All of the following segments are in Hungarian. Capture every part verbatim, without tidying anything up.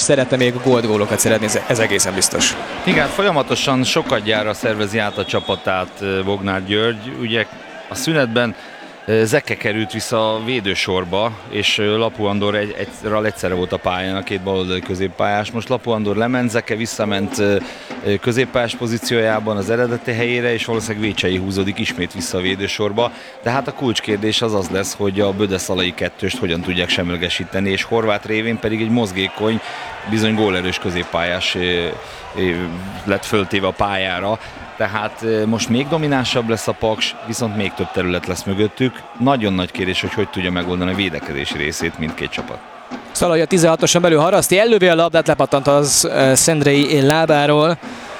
szeretne még a gólt, gólokat szeretni, ez egészen biztos. Igen, folyamatosan sokadjára szervezi át a csapatát Bognár György. Ugye a szünetben Zeke került vissza a védősorba, és Lapu Andor egy, egyről egyszerre volt a pályán, a két baloldali középpályás. Most Lapu Andor lement, Zeke visszament középpályás pozíciójában az eredeti helyére, és valószínűleg Vécsei húzódik ismét vissza a védősorba. De hát a kulcskérdés az az lesz, hogy a Böde-Szalai kettőst hogyan tudják semlegesíteni, és Horváth révén pedig egy mozgékony, bizony gólerős középpályás lett föltéve a pályára. Tehát most még dominánsabb lesz a Paks, viszont még több terület lesz mögöttük. Nagyon nagy kérdés, hogy hogy tudja megoldani a védekezési részét mindkét csapat. Szalai a tizenhatoson belül Haraszti ellövi a labdát, lepattant az Szendrei lábáról.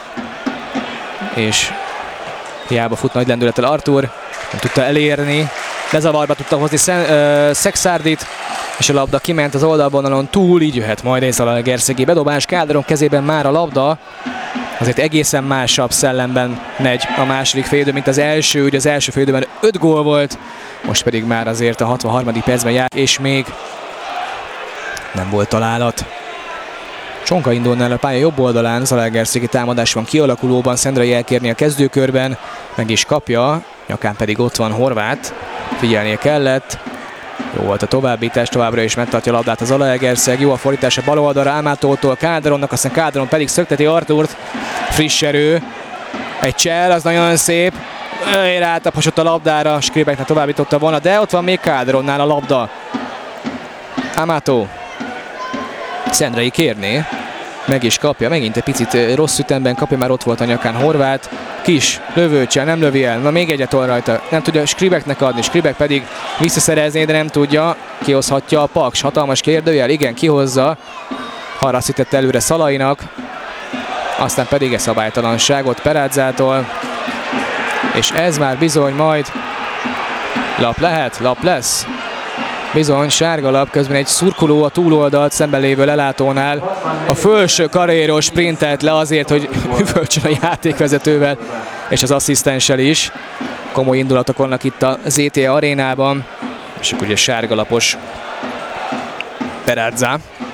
És hiába fut nagy lendülettel Artur, nem tudta elérni. Lezavarba tudta hozni Szekszárdit, és a labda kiment az oldalvonalon túl, így jöhet majd egy Zalaegerszegi bedobás. Kálderon kezében már a labda. Azért egészen másabb szellemben megy a második félidő, mint az első. Ugye az első félidőben öt gól volt, most pedig már azért a hatvanharmadik percben jár, és még nem volt találat. Csonka indulna el a pálya jobb oldalán, Zalaegerszegi támadás van kialakulóban, Szendrei elkérni a kezdőkörben, meg is kapja, nyakán pedig ott van Horváth, figyelnie kellett. Jó volt a továbbítás, továbbra is megtartja a labdát az Zalaegerszeg, jó a fordítás a bal oldalra Ámátótól Kálderonnak, aztán Kálderon pedig szökteti Artúrt, friss erő, egy csel, az nagyon szép, rátaposott a labdára, Skripeknek továbbította volna, de ott van még Kálderonnál a labda. Ámátó, Szendrei kérné, meg is kapja, megint egy picit rossz ütemben kapja, már ott volt a nyakán Horváth, kis lövőcsel, nem lövi el, na még egyet van rajta, nem tudja Skripeknek adni, Skripek pedig visszaszerezni, de nem tudja, kihozhatja a Paks, hatalmas kérdőjel, igen, kihozza, Haraszti tette előre Szalainak, aztán pedig egy szabálytalanságot Perázzától, és ez már bizony majd lap lehet, lap lesz. Bizony, sárga lap, közben egy szurkoló a túloldalt szemben lévő lelátónál a felső karéros sprintelt le azért, hogy üvölcsön a játékvezetővel és az asszisztenssel is. Komoly indulatok vannak itt a zé té á arénában, és akkor ugye sárga lapos Perazza.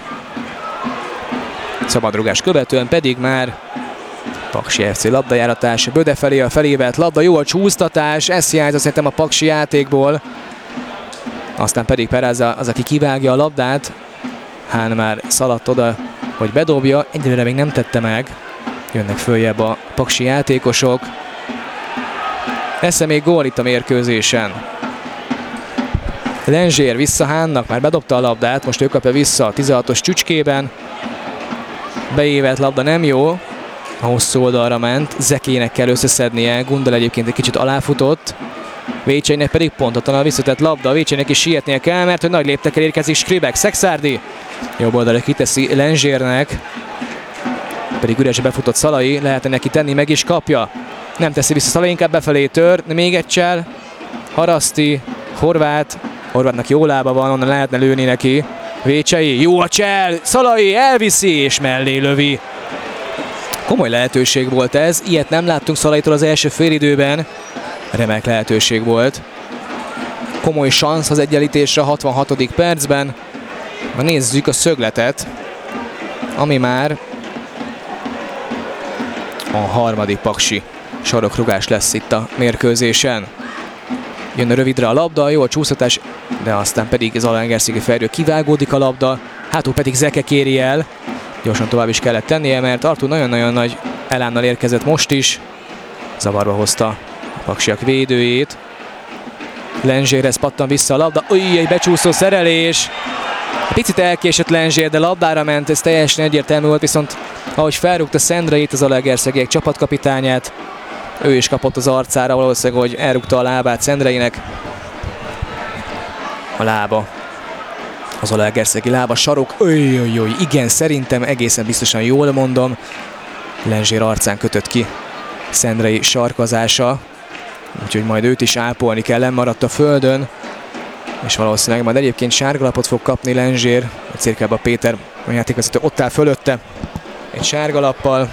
Szabadrugás követően pedig már Paksi ef cé labdajáratás, Böde felé a felévelt labda, jó a csúsztatás, ez hiányzott szerintem a paksi játékból. Aztán pedig Perazza az, aki kivágja a labdát. Hán már szaladt oda, hogy bedobja, egyelőre még nem tette meg. Jönnek följebb a paksi játékosok. Esze még gól itt a mérkőzésen. Lenzsér vissza Hánnak, már bedobta a labdát, most ő kapja vissza a tizenhatos csücskében. Beévelt labda nem jó, a hosszú oldalra ment, Zekének kell összeszednie, Gundel egyébként egy kicsit aláfutott. Vécseinek pedig pontatlanul visszatett labda, Vécseinek is sietnie kell, mert hogy nagy léptekkel érkezik Skripek, Szekszárdi. Jobb oldalra kiteszi Lenzsérnek, pedig üresre befutott Szalai, lehetne neki tenni, meg is kapja. Nem teszi vissza Szalai, inkább befelé tör, de még egy csel. Haraszti, Horváth, Horváthnak jó lába van, onnan lehetne lőni neki. Vécsei, jó a csel, Szalai elviszi és mellé lövi. Komoly lehetőség volt ez, ilyet nem láttunk Szalaitól az első félidőben. Remek lehetőség volt. Komoly szansz az egyenlítésre a hatvanhatodik percben. Na nézzük a szögletet, ami már a harmadik paksi sarokrugás lesz itt a mérkőzésen. Jön a rövidre a labda, jó a csúsztatás, de aztán pedig Zalaegerszegi Ferjő kivágódik a labda, hátul pedig Zeke kéri el. Gyorsan tovább is kellett tennie, mert Artur nagyon-nagyon nagy elánnal érkezett most is. Zavarba hozta a paksiak védőjét. Lenzsérhez pattan vissza a labda. Új, egy becsúszó szerelés. Picit elkésett Lenzsér, de labdára ment, ez teljesen egyértelmű volt, viszont ahogy felrúgta Szendreit, az Zalaegerszegiek csapatkapitányát, ő is kapott az arcára, valószínűleg, hogy elrúgta a lábát Szendreinek. A lába. Az Zalaegerszegi lába, sarok. Öj, öj, öj, igen, szerintem egészen biztosan jól mondom. Lenzsér arcán kötött ki Szendrei sarkazása, úgyhogy majd őt is ápolni kell, lemaradt a földön, és valószínűleg majd egyébként sárgalapot fog kapni Lenzsér, a Cirkában Péter, a játékvezető ott áll fölötte, egy sárgalappal,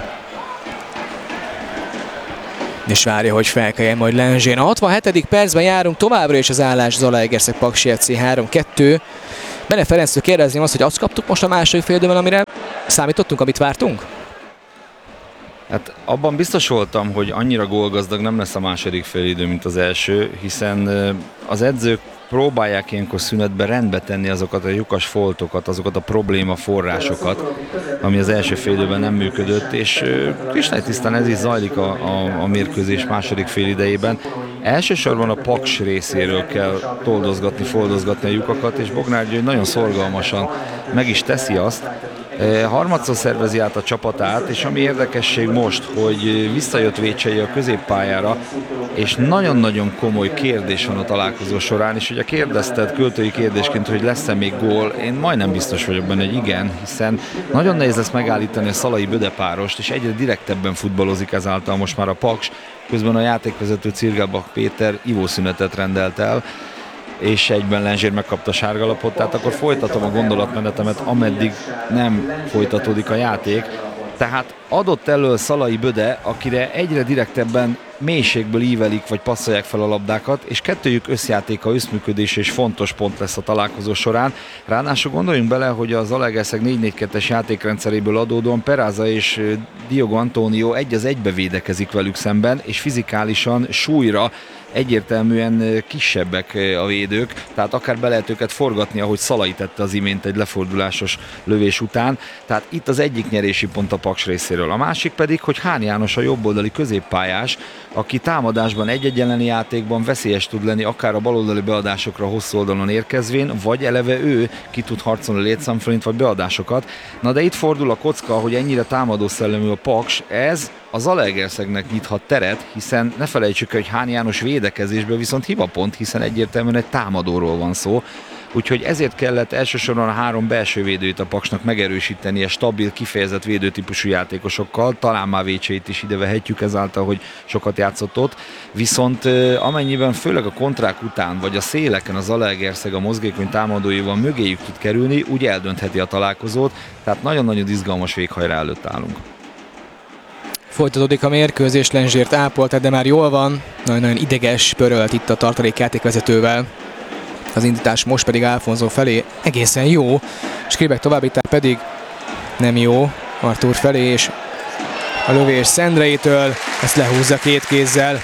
és várja, hogy felkeljen majd Lenzsér. A hatvanhetedik percben járunk, továbbra is az állás Zalaegerszeg Paksi ef cé három kettő. Bene Ferenctől kérdezném azt, hogy azt kaptuk most a második fél időben, amire számítottunk, amit vártunk? Hát abban biztos voltam, hogy annyira gólgazdag nem lesz a második félidő, mint az első, hiszen az edzők próbálják ilyenkor szünetben rendbe tenni azokat a lyukas foltokat, azokat a probléma forrásokat, ami az első félidőben nem működött, és kristálytisztán ez is zajlik a, a, a mérkőzés második félidejében. Elsősorban a Paks részéről kell toldozgatni, foldozgatni a lyukakat, és Bognár György nagyon szorgalmasan meg is teszi azt. Harmadszor szervezi át a csapatát, és ami érdekesség most, hogy visszajött Vécsei a középpályára, és nagyon-nagyon komoly kérdés van a találkozó során, és ugye kérdezted költői kérdésként, hogy lesz-e még gól, én majdnem biztos vagyok benne, hogy igen, hiszen nagyon nehéz lesz megállítani a Szalai Böde párost, és egyre direktebben futballozik ezáltal most már a Paks, közben a játékvezető Cirgelbach Péter ivószünetet rendelt el, és egyben Lenzsér megkapta a sárgalapot, tehát akkor folytatom a gondolatmenetemet, ameddig nem folytatódik a játék. Tehát adott elől Szalai Böde, akire egyre direktebben mélységből ívelik, vagy passzolják fel a labdákat, és kettőjük összjátéka, összműködés és fontos pont lesz a találkozó során. Ráadásul gondoljunk bele, hogy az Zalaegerszeg négy négy kettes játékrendszeréből adódóan Peráza és Diogo Antonio egy az egybe védekezik velük szemben, és fizikálisan súlyra egyértelműen kisebbek a védők, tehát akár be lehet őket forgatni, ahogy Szalai tette az imént egy lefordulásos lövés után. Tehát itt az egyik nyerési pont a Paks részéről. A másik pedig, hogy Hán János a jobboldali középpályás, aki támadásban egy-egy elleni játékban veszélyes tud lenni, akár a baloldali beadásokra hosszú oldalon érkezvén, vagy eleve ő ki tud harcolni létszámfölint vagy beadásokat. Na de itt fordul a kocka, hogy ennyire támadó szellemű a Paks, ez a Zalaegerszegnek nyithat teret, hiszen ne felejtsük, hogy Hán János védekezésben viszont hibapont, hiszen egyértelműen egy támadóról van szó. Úgyhogy ezért kellett elsősorban a három belső védőt a Paksnak megerősítenie stabil, kifejezett védőtípusú játékosokkal, talán már Vécseit is ide vehetjük ezáltal, hogy sokat játszott ott. Viszont amennyiben főleg a kontrák után, vagy a széleken a Zalaegerszeg a mozgékony támadóival mögéjük tud kerülni, úgy eldöntheti a találkozót, tehát nagyon-nagyon izgalmas véghajrá előtt állunk. Folytatódik a mérkőzés, Lenzsért ápolt, de már jól van, nagyon-nagyon ideges, pörölt itt a tartalék játékvezetővel. Az indítás most pedig Alfonso felé egészen jó, Skribek továbbítás pedig nem jó Artúr felé, és a lövés Szendreitől, ezt lehúzza két kézzel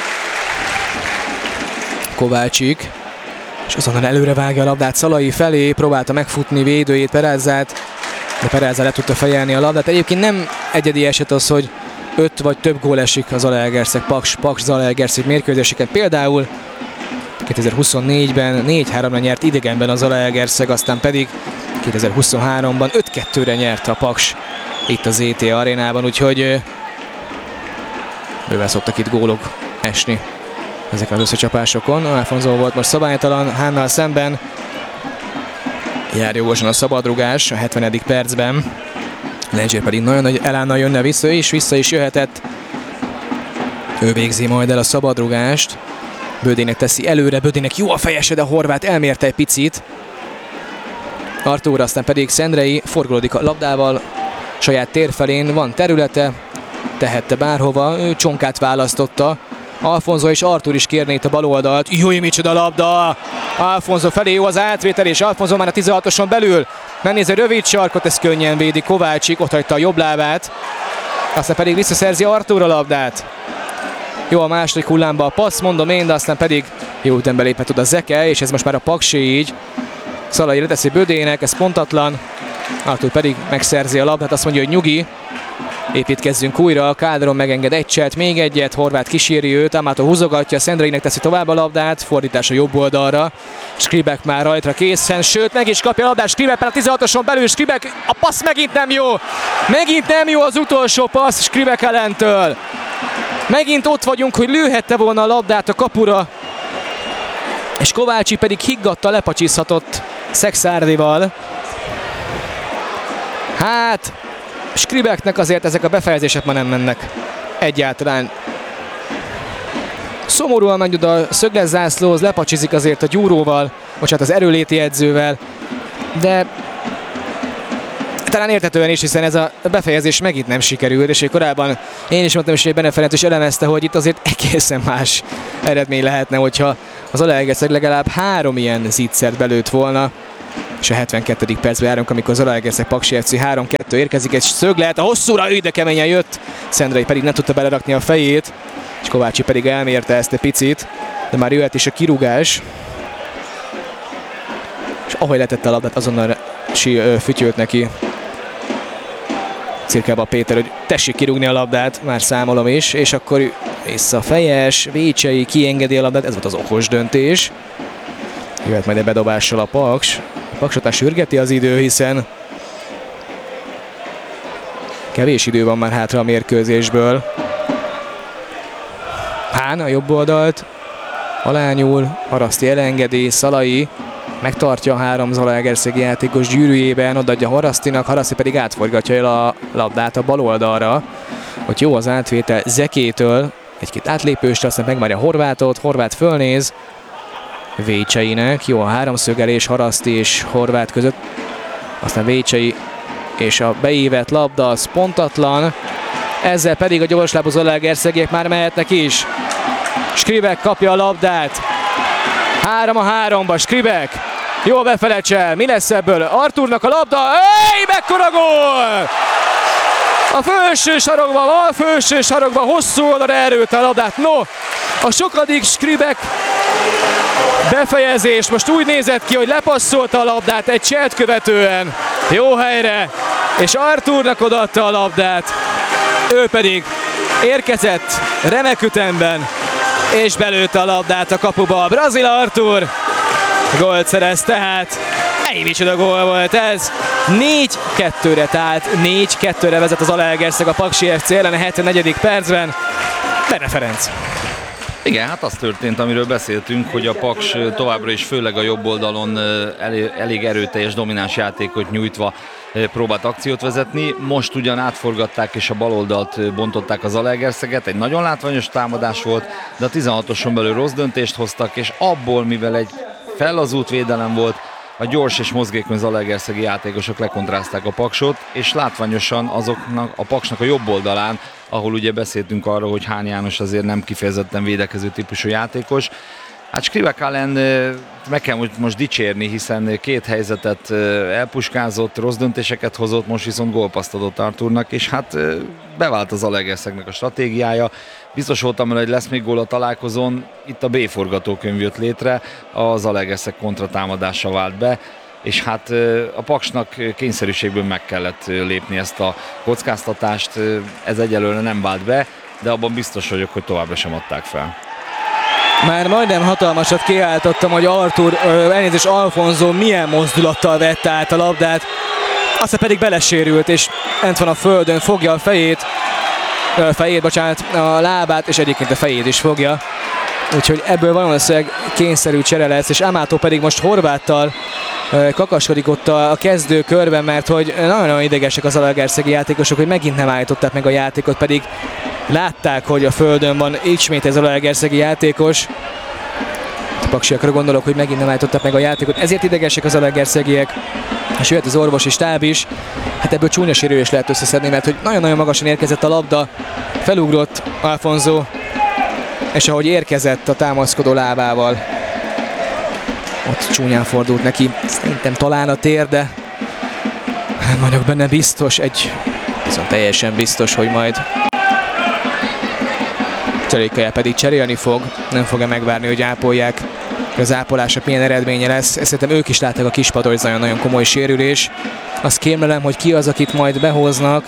Kovácsik, és azonnal előre vágja a labdát Szalai felé, próbálta megfutni védőjét, Perázát, de Perázá le tudta fejelni a labdát. Egyébként nem egyedi eset az, hogy öt vagy több gól esik a Zalaegerszeg, Paks, Paks Zalaegerszeg mérkőzéseken. Például kétezer-huszonnégyben négy háromra nyert idegenben a Zalaegerszeg, aztán pedig kétezer-huszonháromban öt kettőre nyert a Paks itt az é té arénában, úgyhogy bőven szoktak itt gólok esni ezeken az összecsapásokon. Alfonso volt most szabálytalan Hánnal szemben, jár jogosan a szabadrugás a hetvenedik percben. Lenzsér pedig nagyon nagy elánnal jönne vissza, és vissza is jöhetett. Ő végzi majd el a szabadrugást. Bödének teszi előre, Bödének jó a fejese, de a horvát elmérte egy picit. Artúr, aztán pedig Szendrei forgolódik a labdával, saját tér felén van területe, tehette bárhova, ő csonkát választotta. Alfonso és Artúr is kérné itt a bal oldalt. Júj, micsoda labda! Alfonso felé jó az átvétel, és Alfonso már a tizenhatoson belül. Megnézi rövid sarkot, ez könnyen védi Kovácsik, ott hagyta a jobb lábát. Aztán pedig visszaszerzi Artúr a labdát. Jó a második hullámba a passz, mondom én, de aztán pedig jó ütembe belépett oda Zeke, és ez most már a Paksé így. Szalai leteszi Bödének, ez pontatlan. Artúr pedig megszerzi a labdát, azt mondja, hogy nyugi. Építkezzünk újra, Kádron megenged egy cselt, még egyet, Horváth kíséri őt, Amato húzogatja, Szendreinek teszi tovább a labdát, fordítás a jobb oldalra. Skribek már rajtra készen, sőt meg is kapja a labdát, Skribek már a tizenhatoson belül, Skribek, a passz megint nem jó! Megint nem jó az utolsó passz Skribek ellentől. Megint ott vagyunk, hogy lőhette volna a labdát a kapura, és Kovácsi pedig higgadta lepacsizhatott Szexárdival. Hát, Skribeknek azért ezek a befejezések ma nem mennek egyáltalán. Szomorúan megy oda a szögles zászlóhoz, lepacsizik azért a gyúróval, bocsánat, az erőléti edzővel, de talán érthetően is, hiszen ez a befejezés megint nem sikerült, és korábban én is mondtam, hogy Bene Ferenc is elemezte, hogy itt azért egészen más eredmény lehetne, hogyha az Zalaegerszeg legalább három ilyen zicsert belőtt volna. És a hetvenkettedik percben járunk, amikor az Zalaegerszeg Paksi ef cé három kettő érkezik, egy szöglet, a hosszúra, ide keményen jött, Szendrei pedig nem tudta belerakni a fejét, és Kovácsi pedig elmérte ezt egy picit, de már jöhet is a kirúgás. És ahogy letette a labdát, azonnal fütyölt neki Cirkába Péter, hogy tessék kirúgni a labdát, már számolom is, és akkor visszafejes, Vécsei kiengedi a labdát, ez volt az okos döntés. Jöhet majd egy bedobással a Paks. A Paksot sürgeti az idő, hiszen kevés idő van már hátra a mérkőzésből. Hán a jobb oldalt, alányul, Haraszti elengedi, Szalai megtartja a három zalaegerszegi játékos gyűrűjében, odaadja Harasztinak, Haraszti pedig átforgatja el a labdát a bal oldalra, hogy jó az átvétel Zekétől, egy-két átlépőst, aztán megvárja Horvátot, Horvát fölnéz, Vécseinek, jó a háromszögelés Haraszti és Horvát között, aztán Vécsei és a beívett labda az pontatlan, ezzel pedig a gyorslábú zalaegerszegiek már mehetnek is. Skribek kapja a labdát, három a háromba, Skribek, jó befelecsel, mi lesz ebből? Artúrnak a labda, éj, mekkora gól! A felső sarokban, a felső sarokban hosszú oldalra erőlte a labdát, no, a sokadik Skribek befejezés most úgy nézett ki, hogy lepasszolta a labdát egy cselt követően, jó helyre, és Artúrnak odaadta a labdát, ő pedig érkezett remek ütemben, és belőtte a labdát a kapuba. A brazil Artúr gólt szerez tehát. Ej, micsoda gól volt ez! négy kettőre, tehát négy kettőre vezet az Zalaegerszeg a Paksi ef cé ellen a hetvennegyedik percben. Benne Ferenc. Igen, hát az történt, amiről beszéltünk, hogy a Paks továbbra is főleg a jobb oldalon elég, elég erőteljes, domináns játékot nyújtva próbált akciót vezetni. Most ugyan átforgatták és a bal oldalt bontották az Zalaegerszeget. Egy nagyon látványos támadás volt, de a tizenhatoson belül rossz döntést hoztak, és abból, mivel egy fellazult védelem volt, a gyors és mozgékony zalaegerszegi játékosok lekontrázták a Paksot, és látványosan azoknak a Paksnak a jobb oldalán, ahol ugye beszéltünk arról, hogy Hán János azért nem kifejezetten védekező típusú játékos. Hát Skribek ellen meg kell most dicsérni, hiszen két helyzetet elpuskázott, rossz döntéseket hozott, most viszont gólpasszt adott Artúrnak, és hát bevált az Zalaegerszegnek a stratégiája. Biztos voltam vele, hogy lesz még gól a találkozón, itt a B forgatókönyv jött létre, a Zalaegerszeg kontratámadása vált be, és hát a Paksnak kényszerűségből meg kellett lépni ezt a kockáztatást, ez egyelőre nem vált be, de abban biztos vagyok, hogy továbbra sem adták fel. Már majdnem hatalmasat kiáltottam, hogy Artúr, elnézést, Alfonso milyen mozdulattal vette át a labdát, aztán pedig belesérült, és ent van a földön, fogja a fejét, a fejét, bocsánat, a lábát, és egyébként a fejét is fogja. Úgyhogy ebből valószínűleg kényszerű csere lesz, és Amato pedig most Horváttal kakaskodik ott a kezdő körben, mert hogy nagyon-nagyon idegesek az zalaegerszegi játékosok, hogy megint nem állították meg a játékot, pedig látták, hogy a földön van ismét ez a zalaegerszegi játékos. A paksiakra gondolok, hogy megint nem állították meg a játékot, ezért idegesek az zalaegerszegiek, és jöhet az orvosi stáb is. Hát ebből csúnya sérülés lehet összeszedni, mert hogy nagyon-nagyon magasan érkezett a labda, felugrott Alfonso, és ahogy érkezett a támaszkodó lábával, ott csúnyán fordult neki, szerintem talán a térde. Nem vagyok benne biztos, egy viszont teljesen biztos, hogy majd Cserékelyel pedig cserélni fog, nem fogja megvárni, hogy ápolják, hogy az ápolásnak milyen eredménye lesz. Szerintem ők is látták a kispadon, hogy nagyon-nagyon komoly sérülés. Azt kémlelem, hogy ki az, akit majd behoznak.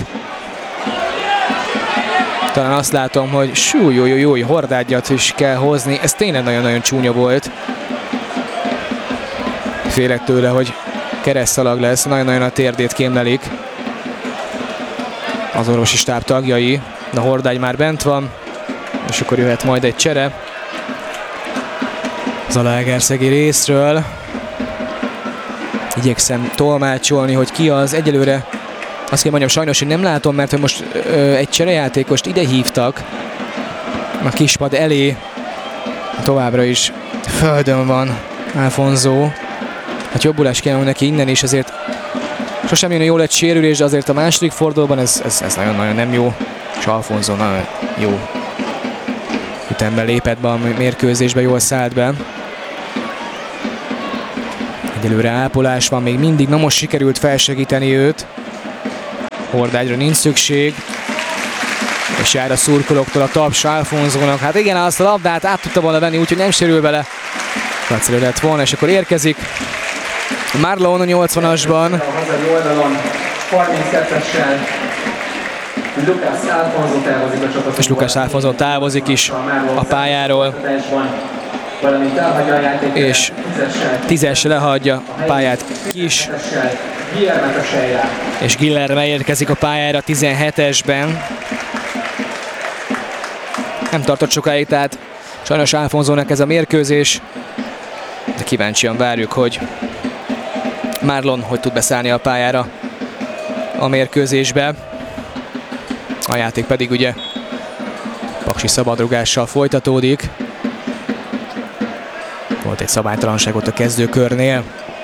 Talán azt látom, hogy sú, jó, jó, jó, jó, Hordágyat is kell hozni. Ez tényleg nagyon-nagyon csúnya volt. Félek tőle, hogy keresztszalag lesz, nagyon-nagyon a térdét kémlelik az orvosi stáb tagjai, de Hordágy már bent van, és akkor jöhet majd egy csere zalaegerszegi részről. Igyekszem tolmácsolni, hogy ki az. Egyelőre azt kell mondjam, sajnos, hogy nem látom, mert hogy most ö, egy cserejátékost ide hívtak a kispad elé. Továbbra is földön van Alfonso. Hát jobbulás kell neki innen is, azért sosem jön jól egy sérülés, de azért a második fordulóban ez, ez, ez nagyon-nagyon nem jó. És Alfonso nagyon jó ütemben lépett be a mérkőzésbe, jól szállt be. Egyelőre ápolás van, még mindig, na most sikerült felsegíteni őt. Hordágyra nincs szükség. És jár a szurkolóktól a taps Alfonzónak. Hát igen, azt a labdát át tudta volna venni, úgyhogy nem sérül bele. Nagyszerű lett volna, és akkor érkezik Marlon a nyolcvanasban. A hazai oldalon harminckettessel Lukács Alfonzó távozik a csapatból. És Lukács Alfonzó távozik is a pályáról. És tízes lehagyja a pályát Kis. És Guillerme érkezik a pályára tizenhetesben. Nem tartott sokáig, tehát sajnos Alfonzónak ez a mérkőzés. De kíváncsian várjuk, hogy Marlon hogy tud beszállni a pályára a mérkőzésbe. A játék pedig ugye paksi szabadrugással folytatódik. Volt egy szabálytalanság ott a kezdőkörnél.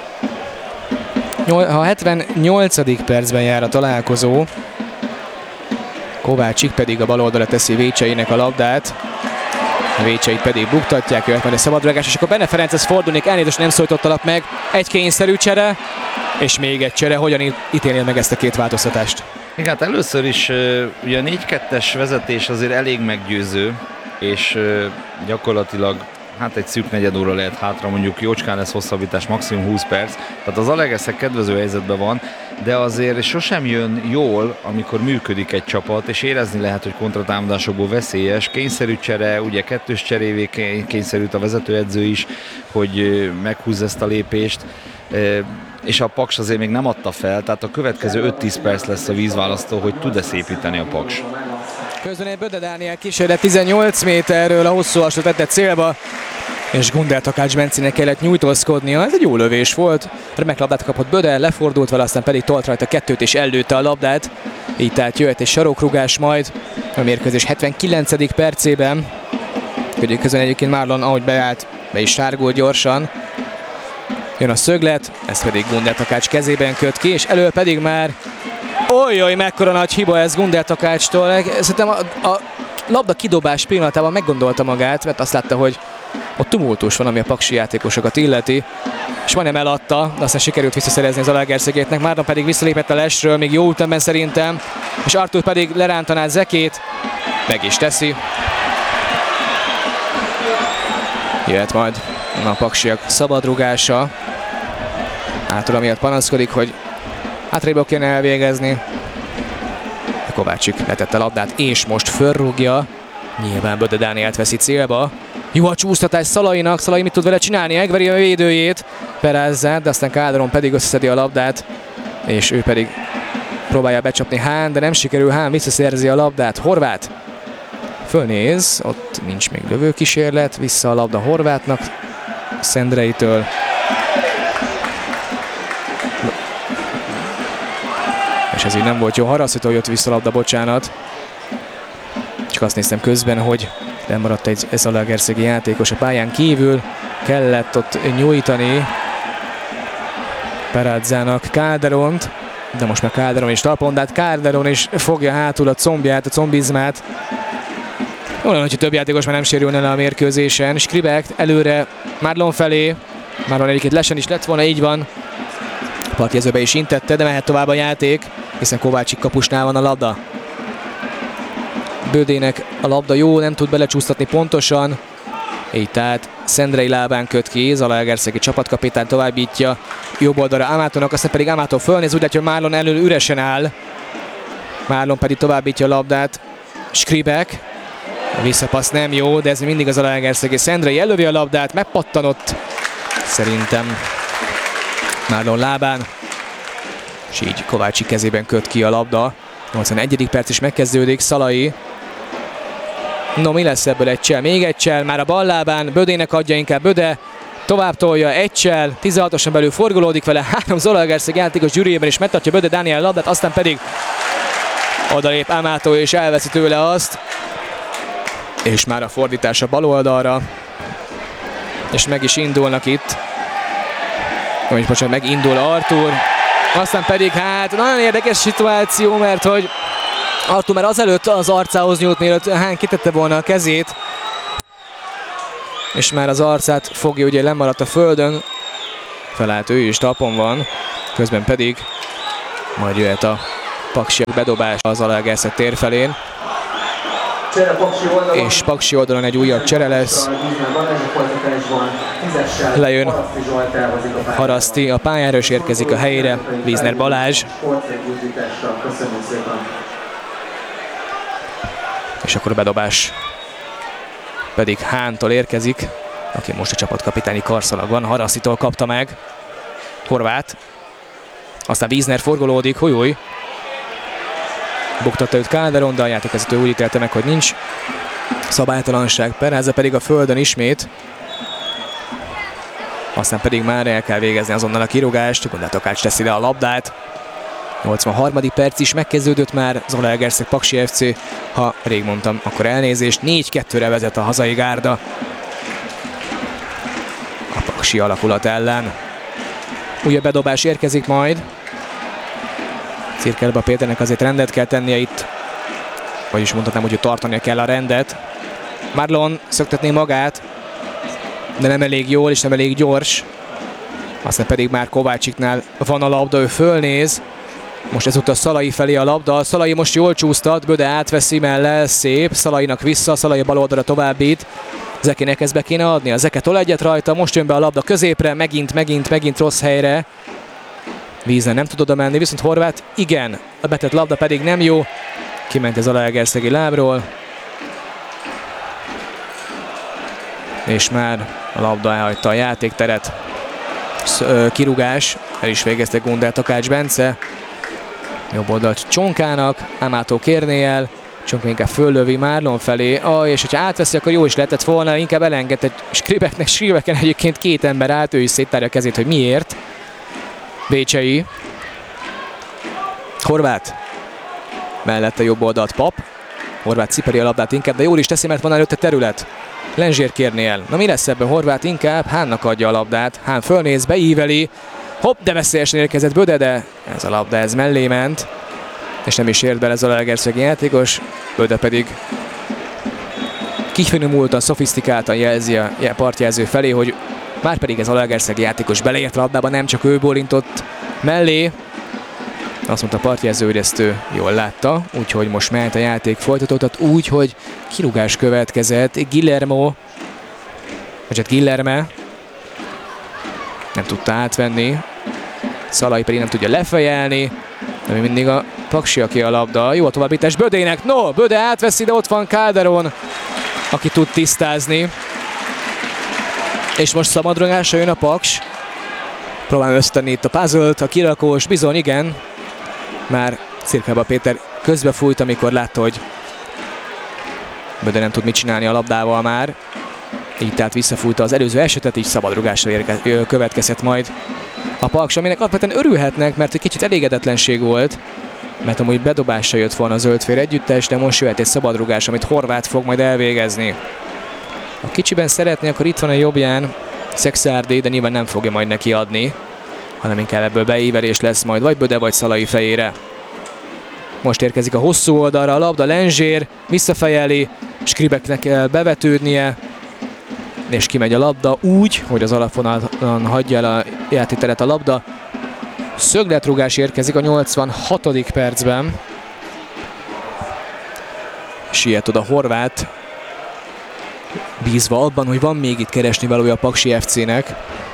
A hetvennyolcadik percben jár a találkozó. Kovácsik pedig a bal oldalra teszi Vécseinek a labdát. A Vécseit pedig buktatják, jöhet majd a szabadrugás, és akkor Benne Ferenchez fordulnék, elnézést nem szólítottalak meg. Egy kényszerű csere, és még egy csere. Hogyan ítélnél meg ezt a két változtatást? Igen, hát először is ugye a négy kettes vezetés azért elég meggyőző, és gyakorlatilag hát egy szűk negyed óra lehet hátra, mondjuk jócskán lesz hosszabbítás, maximum húsz perc, tehát az Zalaegerszeg kedvező helyzetben van, de azért sosem jön jól, amikor működik egy csapat, és érezni lehet, hogy kontratámadásokból veszélyes. Kényszerű csere, ugye kettős cserévé kényszerült a vezetőedző is, hogy meghúzza ezt a lépést, és a Paks azért még nem adta fel, tehát a következő öt-tíz perc lesz a vízválasztó, hogy tud-e szépíteni a Paks. Közben egy Böde Dániel kísérlet tizennyolc méterről a hosszú asra tette célba, és Gundel Takács Bencinek kellett nyújtózkodnia. Ez egy jó lövés volt. Remek labdát kapott Böde, lefordult vele, aztán pedig tolt rajta kettőt és ellőtte a labdát. Így tehát jöhet egy sarokrugás majd a mérkőzés hetvenkilencedik percében. Ugye közben egyébként Marlon, ahogy beállt, be is sárgult gyorsan. Jön a szöglet, ezt pedig Gundel Takács kezében köt ki, és elől pedig már Ojjaj, mekkora nagy hiba ez Gundel Takácstól. Szerintem a, a labda kidobás pillanatában meggondolta magát, mert azt látta, hogy ott tumultus van, ami a paksi játékosokat illeti. És majdnem eladta, de aztán sikerült visszaszerezni az Zalaegerszegétnek. Marlon pedig visszalépett a lesről, még jó ütemben szerintem. És Artur pedig lerántaná Zekét. Meg is teszi. Jöhet majd a paksiak szabadrugása. Artur amiatt panaszkodik, hogy hátrébb kéne elvégezni. Kovácsik letette a labdát, és most fölrúgja. Nyilván Böde Dánielt veszi célba. Jó a csúsztatás Szalainak, Szalai mit tud vele csinálni? Egveri a védőjét, Perezzát, de aztán Káldaron pedig összeszedi a labdát, és ő pedig próbálja becsapni Hán, de nem sikerül, Hán visszaszerzi a labdát. Horváth fölnéz, ott nincs még lövőkísérlet, vissza a labda Horváthnak, Szendreitől. És ez így nem volt jó. Harasztitól jött vissza a labda, bocsánat. Csak azt néztem közben, hogy nem maradt egy zalaegerszegi játékos a pályán kívül. Kellett ott nyújtani Peradzának Calderont, de most már Calderon is talpon, de hát Calderon is fogja hátul a combját, a combizmát. Olyan, hogy több játékos már nem sérülne le a mérkőzésen. Skribek előre Marlon felé. Marlon egyébként lesen is lett volna, így van. Partjezőbe is intette, de mehet tovább a játék, hiszen Kovácsik kapusnál van a labda. Bödének a labda jó, nem tud belecsúsztatni pontosan. Így tehát Szendrei lábán köt ki, Zalaegerszegi csapatkapitány továbbítja jobb oldalra Amatónak, aztán pedig Amató fölnéz, úgy látja, hogy Marlon elől üresen áll. Marlon pedig továbbítja a labdát. Skribek. A visszapassz nem jó, de ez mindig az Zalaegerszegi. Szendrei ellövi a labdát, megpattanott szerintem Marlon lábán, és így Kovácsik kezében köt ki a labda. nyolcvanegyedik perc is megkezdődik, Szalai. No, mi lesz ebből? Egy csel, még egy csel, már a bal lábán, Bödének adja inkább, Böde tovább tolja, egy csel, tizenhatosan belül forgolódik vele, három Zalaegerszeg játékos gyűrűjében is megtartja Böde Dániel labdát, aztán pedig odalép Amató és elveszi tőle azt. És már a fordítás a bal oldalra, és meg is indulnak itt. Vagy bocsánat, megindul Artur, aztán pedig hát nagyon érdekes szituáció, mert hogy Artur már azelőtt az arcához nyújt, mielőtt Hán kitette volna a kezét, és már az arcát fogja, ugye lemaradt a földön. felállt ő is, talpon van, közben pedig majd jöhet a paksiak bedobás az Zalaegerszeg tér felén. És Paksi oldalon egy újabb csere lesz. Lejön Haraszti a pályára, és érkezik a helyére Wiesner Balázs. És akkor a bedobás pedig Hántól érkezik, aki most a csapatkapitányi karszalagban. Harasztitól kapta meg Horváth. Aztán Wiesner forgolódik, hujúj. Buktatta őt Calderon, de a játékvezető úgy ítélte meg, hogy nincs szabálytalanság. Pereze pedig a földön ismét. Aztán pedig már el kell végezni azonnal a kirúgást. Gondol Takács teszi le a labdát. nyolcvanharmadik perc is megkezdődött már. Zalaegerszeg Paksi ef cé. Ha rég mondtam, akkor elnézést. négy kettőre vezet a hazai gárda a Paksi alakulat ellen. Újabb bedobás érkezik majd. Cirkelbe Péternek azért rendet kell tennie itt. Vagyis mondhatnám, hogy tartania kell a rendet. Marlon szöktetné magát, de nem elég jól és nem elég gyors. Aztán pedig már Kovácsiknál van a labda, ő fölnéz. Most ezúttal Szalai felé a labda. Szalai most jól csúsztat, Böde átveszi mellé, szép. Szalainak vissza, Szalai bal oldalra továbbít. Zekének ezt be kéne adni. A Zeke tol egyet rajta, most jön be a labda középre, megint, megint, megint rossz helyre. Wiesner nem tud oda menni, viszont Horváth igen. A betett labda pedig nem jó. Kiment az Zalaegerszegi lábról. És már a labda elhagyta a játékteret. Kirúgás, el is végezte Gondel Takács Bence. Jobb oldalt Csonkának, Ámától kérné el. Csonka inkább föllövi Marlon felé. Ah, és hogyha átveszi, akkor jó is lehetett volna, inkább elengedett Skribeknek. Skribeken egyébként két ember állt, ő is széttárja a kezét, hogy miért. Bécsei. Horváth. Mellette jobb oldalt Pap. Horváth ciperi a labdát inkább, de jól is teszi, mert van előtte terület. Lenzsér kérné el. Na mi lesz ebben? Horváth inkább Hánnak adja a labdát. Hán fölnéz, beíveli. Hopp, de veszélyesen érkezett Böde, de ez a labda, ez mellé ment. És nem is ért bele ez a Zalaegerszegi játékos. Böde pedig kifinomultan, szofisztikáltan jelzi a partjelző felé, hogy már pedig ez a Zalaegerszegi játékos beleért a labdába, nem csak ő bólintott mellé. Azt mondta a partjelző, hogy ezt ő jól látta, úgyhogy most mehet a játék folytatódott úgy, hogy kirúgás következett. Guillermo, vagy hát Guillerme nem tudta átvenni. Szalai pedig nem tudja lefejelni, de még mindig a Paksi, aki a labda. Jó a továbbítás Bödének. No, Böde átveszi, de ott van Calderon, aki tud tisztázni. És most szabadrugásra jön a Paks. Próbálom összetenni itt a puzzle-t, a kirakós, bizony igen. Már Cirkelba Péter közbefújt, amikor látta, hogy Böde nem tud mit csinálni a labdával már. Így tehát visszafújta az előző esetet, így szabadrugásra következett majd a Paks, aminek alapvetően örülhetnek, mert egy kicsit elégedetlenség volt, mert amúgy bedobásra jött volna a zöldfér együttes, de most jöhet egy szabadrugás, amit Horváth fog majd elvégezni. Ha kicsiben szeretné, akkor itt van a jobbján Szexárdi, de nyilván nem fogja majd neki adni, hanem inkább ebből beívelés lesz majd vagy Böde, vagy Szalai fejére. Most érkezik a hosszú oldalra a labda, Lenzsér visszafejeli, Skribeknek kell bevetődnie, és kimegy a labda úgy, hogy az alapvonalon hagyja el a játékteret a labda. Szögletrugás érkezik a nyolcvanhatodik percben. Siet oda Horváth, bízva abban, hogy van még itt keresni valója a Paksi ef cének.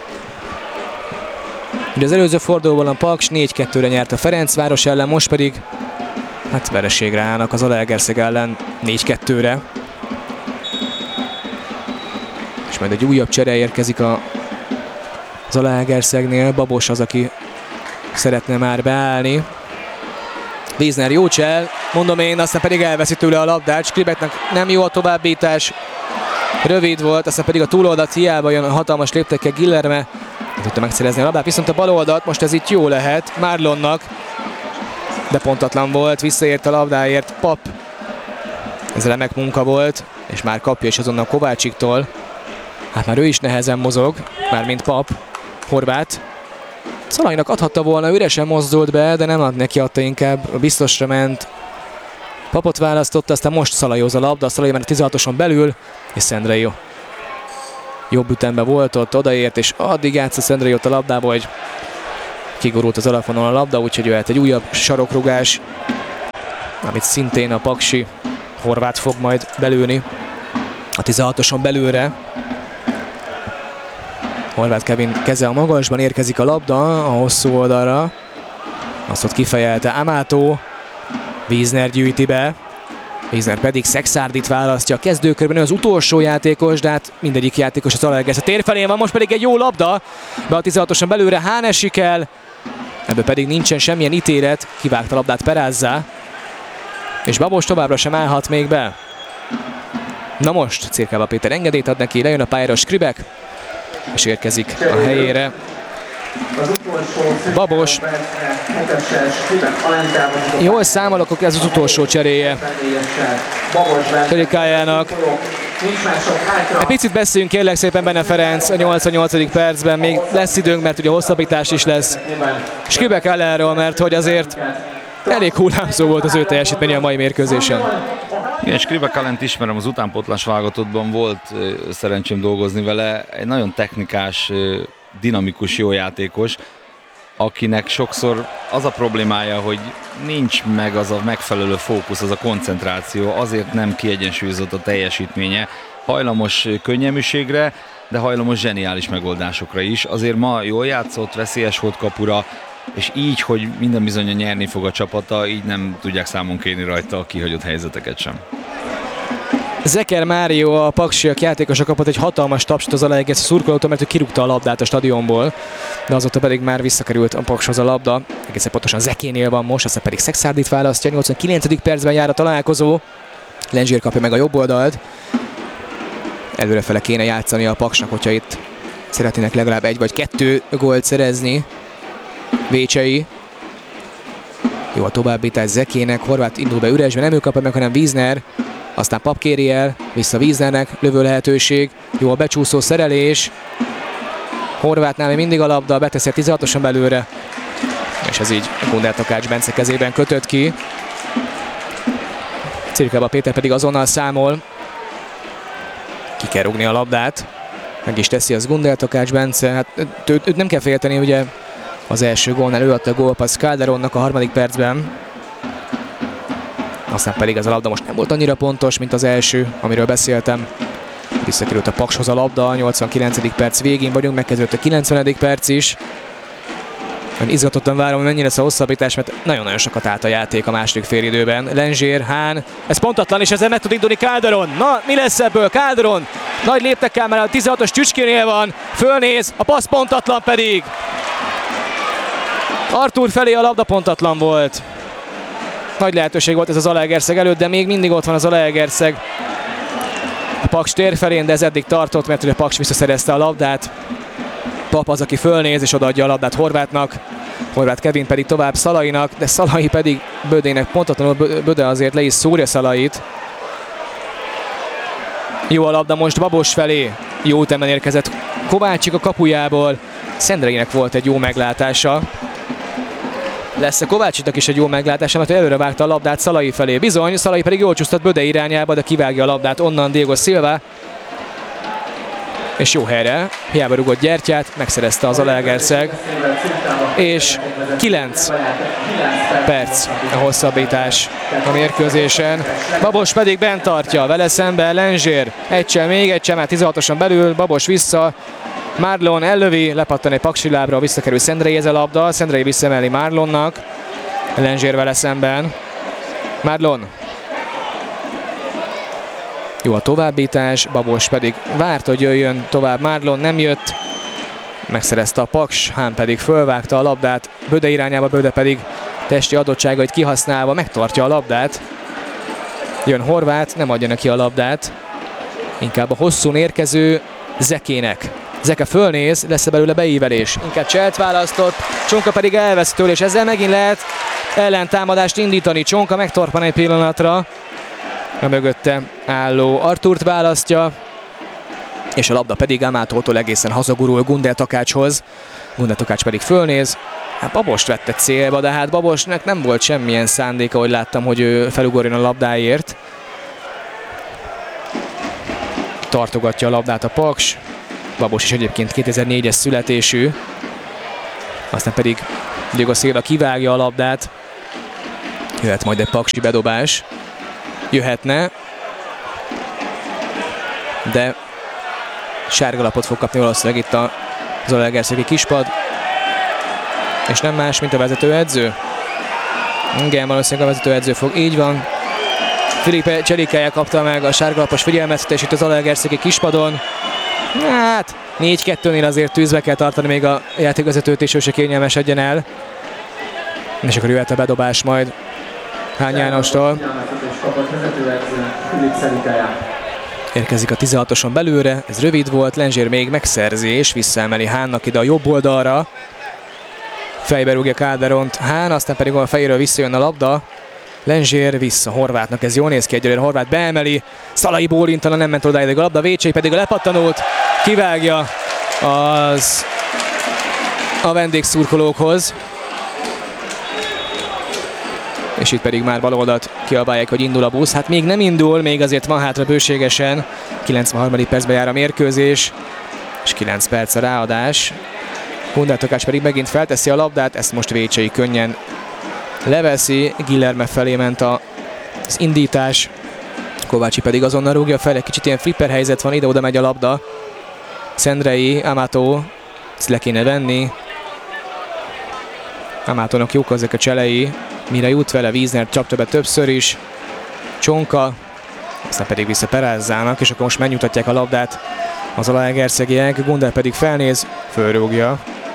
Ugye az előző fordulóban a Paks négy kettőre nyert a Ferencváros ellen, most pedig hát vereségre állnak az Zalaegerszeg ellen négy kettőre. És majd egy újabb csere érkezik a Zalaegerszegnél. Babos az, aki szeretne már beállni. Wiesner jó csel, mondom én, aztán pedig elveszi tőle a labdát. Skribeknek nem jó a továbbítás. Rövid volt, aztán pedig a túloldalt hiába jön a hatalmas léptekkel Guillerme. Nem tudta megszerezni a labdát, viszont a bal oldalt most ez itt jó lehet Marlonnak. De pontatlan volt, visszaért a labdáért Pap. Ez remek munka volt, és már kapja is azonnal Kovácsiktól. Hát már ő is nehezen mozog, mármint Pap. Horváth. Szalainak adhatta volna, üresen mozdult be, de nem ad neki, adta, inkább biztosra ment. Papot választotta, aztán most Szalaihoz a labda, Szalai már a tizenhatoson belül, és Szendrei jobb ütemben volt ott, odaért, és addig játszott Szendrei ott a labdába, hogy kigorult az alapvonalon a labda, úgyhogy jöhet egy újabb sarokrugás, amit szintén a paksi Horváth fog majd belőni a tizenhatoson belőle. Horváth Kevin keze a magasban, érkezik a labda a hosszú oldalra. Azt ott kifejelte Amato, Wiesner gyűjti be. Wiesner pedig Sexárdit választja a kezdőkörben, ő az utolsó játékos, de hát mindegyik játékos az Zalaegerszeg a tér felén van, most pedig egy jó labda, be a tizenhatoson belőle, Hán esik el, ebből pedig nincsen semmilyen ítélet, kivágta a labdát Perázzá, és Babos továbbra sem állhat még be. Na most Cirkába Péter engedélyt ad neki, lejön a pályára Skribek, és érkezik a helyére Babos. Jól számolok, akkor ez az utolsó cseréje Torikájának. Egy picit beszéljünk kérlek szépen Bene Ferenc a nyolcvannyolcadik percben, még lesz időnk, mert ugye hosszabbítás is lesz. Skribek ellenről, mert hogy azért elég hullámzó volt az ő teljesítménye a mai mérkőzésen. Igen, Skribek ellent ismerem, az utánpótlás válogatottban volt szerencsém dolgozni vele. Egy nagyon technikás, dinamikus, jó játékos, akinek sokszor az a problémája, hogy nincs meg az a megfelelő fókusz, az a koncentráció, azért nem kiegyensúlyozott a teljesítménye. Hajlamos könnyelműségre, de hajlamos zseniális megoldásokra is. Azért ma jól játszott, veszélyes volt kapura, és így, hogy minden bizonnyal nyerni fog a csapata, így nem tudják számon kérni rajta a kihagyott helyzeteket sem. Zeker Mário, a paksiak játékosa kapott egy hatalmas tapsot az Zalaegerszeg szurkolótól, mert ő kirúgta a labdát a stadionból, de azóta pedig már visszakerült a pakshoz a labda, egészen pontosan Zekénél van most, aztán pedig Sexárdit választja, nyolcvankilencedik percben jár a találkozó, Lenzsér kapja meg a jobb oldalt, előrefele kéne játszani a Paksnak, hogyha itt szeretnének legalább egy vagy kettő gólt szerezni. Vécsei. Jó a továbbítás Zekének, Horváth indul be üresben, nem ő kapja meg, hanem Wiesner. Aztán Pap kéri el, vissza Wiesnernek, lövő lehetőség. Jó a becsúszó szerelés. Horváthnál még mindig a labda, beteszi a tizenhatoson belőle. És ez így Gundel Takács Bence kezében kötött ki. Cirkába Péter pedig azonnal számol. Ki kell rúgni a labdát. Meg is teszi az Gundel Takács Bence. Hát őt, őt nem kell félteni, ugye az első gólnál ő adta a gólpassz Calderonnak a harmadik percben. Aztán pedig ez a labda most nem volt annyira pontos, mint az első, amiről beszéltem. Visszakerült a Pakshoz a labda, a nyolcvankilencedik perc végén vagyunk, megkezdődött a kilencvenedik perc is. Izgatottan várom, hogy mennyi lesz a hosszabbítás, mert nagyon-nagyon sokat állt a játék a második félidőben. Lenzsér, Hán, ez pontatlan, és ezzel meg tud indulni Calderon. Na, mi lesz ebből? Calderon nagy léptekkel, mert a tizenhatos Csücskénél van, fölnéz, a passz pontatlan pedig. Artur felé a labda pontatlan volt. Nagy lehetőség volt ez az Zalaegerszeg előtt, de még mindig ott van az Zalaegerszeg a Paks tér felén, de ez eddig tartott, mert ugye a Paks visszaszerezte a labdát. Pap az, aki fölnéz és odaadja a labdát Horvátnak. Horváth Kevin pedig tovább Szalainak, de Szalai pedig Bödének pontatlanul, Böde azért le is szúrja Szalait. Jó a labda most Babos felé. Jó ütemben érkezett Kovácsik a kapujából. Szendreinek volt egy jó meglátása. Lesz a Kovácsiknak is egy jó meglátása, mert előre vágta a labdát Szalai felé. Bizony, Szalai pedig jól csúsztat Böde irányába, de kivágja a labdát onnan Diego Silva. És jó helyre, hiába rúgott Gyertyát, megszerezte az Zalaegerszeg. És kilenc perc a hosszabbítás a mérkőzésen. Babos pedig bent tartja, vele szemben Lenzsér. Egyszer még, egyszer már tizenhatoson belül, Babos vissza. Marlon ellövi, lepattan egy paksi lábra, visszakerül Szendrei ez a labda, Szendrei visszaemeli Marlonnak. Lenzsér vele szemben. Marlon. Jó a továbbítás, Babos pedig várt, hogy jöjjön tovább Marlon, nem jött. Megszerezte a Paks, Hán pedig fölvágta a labdát Böde irányába, Böde pedig testi adottságait kihasználva megtartja a labdát. Jön Horváth, nem adja neki a labdát. Inkább a hosszún érkező Zekének. Zeke fölnéz, lesz belőle beívelés. Inkább Cselt választott, Csonka pedig elvesz tőle, és ezzel megint lehet ellentámadást indítani. Csonka megtorpan egy pillanatra. A mögötte álló Artúrt választja, és a labda pedig Amatótól egészen hazagurul Gundel Takácshoz. Gundel Takács pedig fölnéz. Hát Babost vette célba, de hát Babosnak nem volt semmilyen szándéka, hogy láttam, hogy ő felugorjon a labdáért. Tartogatja a labdát a Paks. Babos is egyébként kétezer-négyes születésű. Aztán pedig Diego Silva kivágja a labdát. Jöhet majd egy paksi bedobás. Jöhetne. De sárgalapot fog kapni valószínűleg itt a Zalaegerszegi kispad. És nem más, mint a vezetőedző. Igen, valószínűleg a vezetőedző fog. Így van. Filipe Cselikája kapta meg a sárgalapos figyelmeztetést itt az Zalaegerszegi kispadon. Hát négy kettőnél azért tűzbe kell tartani még a játékvezetőt, és ő se kényelmesedjen el. És akkor jöhet a bedobás majd Hán Jánostól. Érkezik a tizenhatoson belőle, ez rövid volt, Lenzsér még megszerzi és visszaemeli Hánnak ide a jobb oldalra. Fejbe rúgja Calderont Hán, aztán pedig a fejéről visszajön a labda. Lenzsér vissza Horvátnak, ez jól néz ki egyelőre, Horvát beemeli, Szalai bólintana, nem ment odáig a labda, Vécsei pedig a lepattanót kivágja az a vendégszurkolókhoz. És itt pedig már baloldalt kiabálják, hogy indul a busz. Hát még nem indul, még azért van hátra bőségesen. kilencvenharmadik percben jár a mérkőzés, és kilenc perc a ráadás. Gundel Tokács pedig megint felteszi a labdát, ezt most Vécsei könnyen leveszi, Guilherme felé ment a, az indítás. Kovácsi pedig azonnal rúgja fel, egy kicsit ilyen flipper helyzet van, ide-oda megy a labda. Szendrei, Amato, ezt le kéne venni. Amatónak jók ezek a cselei, mire jut vele, Wiesner csapta be többször is. Csonka, aztán pedig vissza Perezzának, és akkor most megnyugtatják a labdát az zalaegerszegiek. Gundel pedig felnéz, fölrúgja.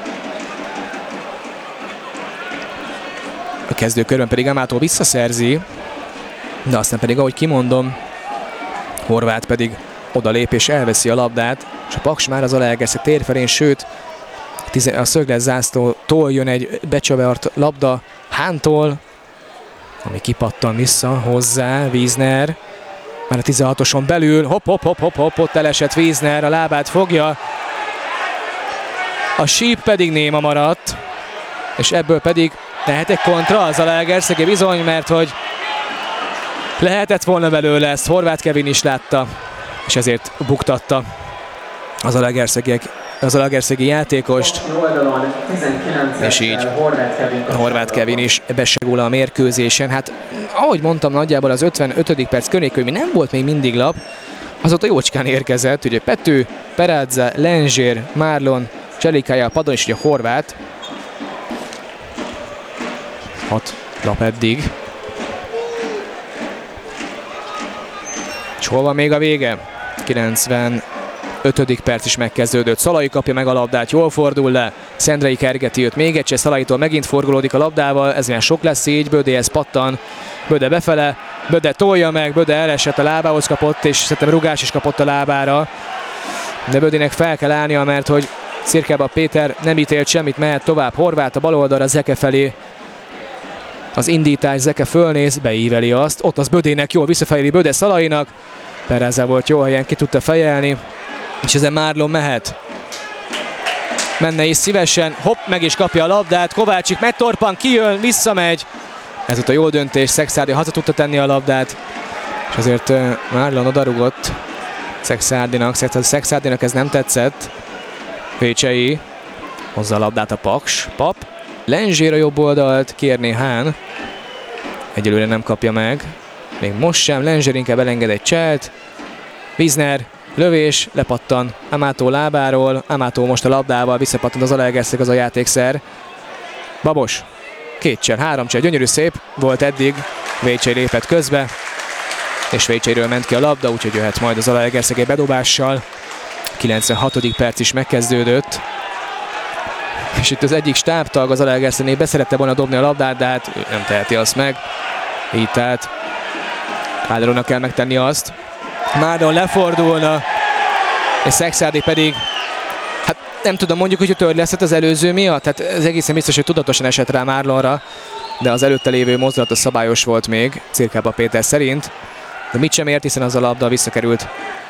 A kezdőkörben pedig Amato visszaszerzi, de aztán pedig, ahogy kimondom, Horvát pedig odalép és elveszi a labdát, és a Paks már az Zalaegerszeg tér felén, sőt, a szöglet zászlótól jön egy becsavart labda Hántól, ami kipattan vissza hozzá, Wiesner, már a tizenhatoson belül, hopp, hopp, hopp, hopp, hopp, ott elesett Wiesner, a lábát fogja, a síp pedig néma maradt, és ebből pedig lehet egy kontra az Zalaegerszegi bizony, mert hogy lehetett volna belőle, ezt Horváth Kevin is látta, és ezért buktatta az Zalaegerszegiek az Zalaegerszegi játékost, és így Horváth Kevin is besegül a mérkőzésen. Hát ahogy mondtam, nagyjából az ötvenötödik perc környékén, mi nem volt még mindig lap, azóta jócskán érkezett, ugye Pető, Peradza, Lenzsér, Marlon, Cselikája a padon, és ugye Horváth. Hat lap eddig. És hol van még a vége? kilencvenötödik perc is megkezdődött. Szalai kapja meg a labdát, jól fordul le. Szendrei kergeti őt még egyszer, Szalaitól megint forgolódik a labdával, ez ilyen sok lesz így, Bödéhez pattan, Böde befele, Böde tolja meg, Böde elesett, a lábához kapott, és szerintem rugás is kapott a lábára. De Bödének fel kell állnia, mert hogy Cirkába Péter nem ítélt semmit, mehet tovább. Horváth a bal oldalra, Zeke felé. Az indítás, Zeke fölnéz, beíveli azt, ott az Bödének jól visszafejeli Böde Szalainak. Perezzel volt jó helyen, ki tudta fejelni, és ezen Marlon mehet. Menne is szívesen, hopp, meg is kapja a labdát, Kovácsik megtorpan, kijön, visszamegy. Ez ott a jó döntés, Szekszárdi haza tudta tenni a labdát, és azért Marlon odarugott Szekszárdinak, Szekszárdinak ez nem tetszett. Vécsei hozza a labdát a Paks, Pap, Lenzsér a jobb oldalt, kérné Hán, egyelőre nem kapja meg, még most sem, Lenzsér inkább elenged egy cselt, Wiesner, lövés, lepattan Amato lábáról, Amato most a labdával visszapattant az Zalaegerszeg, az a játékszer. Babos, két csel, három csel, gyönyörű szép volt eddig, Vécsei lépett közbe, és Vécseiről ment ki a labda, úgyhogy jöhet majd az Zalaegerszeg egy bedobással. kilencvenhatodik perc is megkezdődött, és itt az egyik stábtag az Zalaegerszegnél beszerette volna dobni a labdát, de hát nem teheti azt meg, így tehát Calderonnak kell megtenni azt. Marlon lefordulna, és Szekszárdi pedig, hát nem tudom, mondjuk, hogy törd lesz az előző miatt, tehát ez egészen biztos, hogy tudatosan esett rá Marlonra, de az előtte lévő mozdulat az szabályos volt még, Cirkába Péter szerint, de mit sem ért, hiszen az a labda visszakerült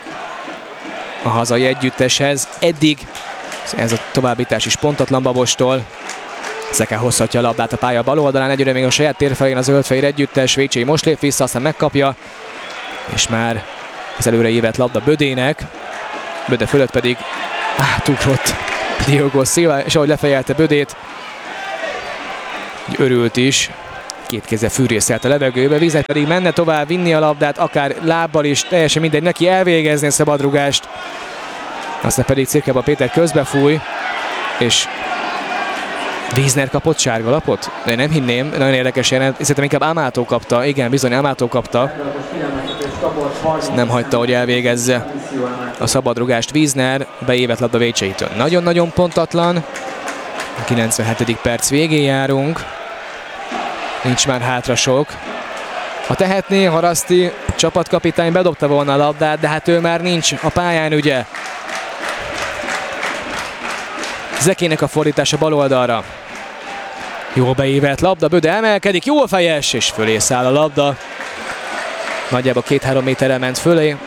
a hazai együtteshez. Eddig ez a továbbítás is pontatlan Babostól. Zeke hozhatja a labdát a pálya bal oldalán, egyre még a saját térfelén az zöldfehér együttes, Vécsei most lép vissza, aztán megkapja, és már az előre évett labda Bödének, Böde fölött pedig átugrott Diogo Silva, és ahogy lefejelte Bödét, örült is. Két kézzel fűrészelt a levegőbe, Wiesner pedig menne tovább vinni a labdát, akár lábbal is, teljesen mindegy, neki elvégezni a szabadrugást. Aztán pedig Cirkelba Péter közbefúj, és Wiesner kapott sárga lapot? De nem hinném, nagyon érdekes jelent, szerintem inkább Amato kapta, igen, bizony Amato kapta. Nem hagyta, hogy elvégezze a szabadrugást Wiesner, beévet labda Vécseitől. Nagyon-nagyon pontatlan, a kilencvenhetedik perc végén járunk, nincs már hátra sok. Ha tehetné, Haraszti csapatkapitány bedobta volna a labdát, de hát ő már nincs a pályán, ugye. Zekének a fordítása bal oldalra. Jó beívett labda, Böde emelkedik, jó fejes, és fölé száll a labda. Nagyjából két-három méterrel ment fölé.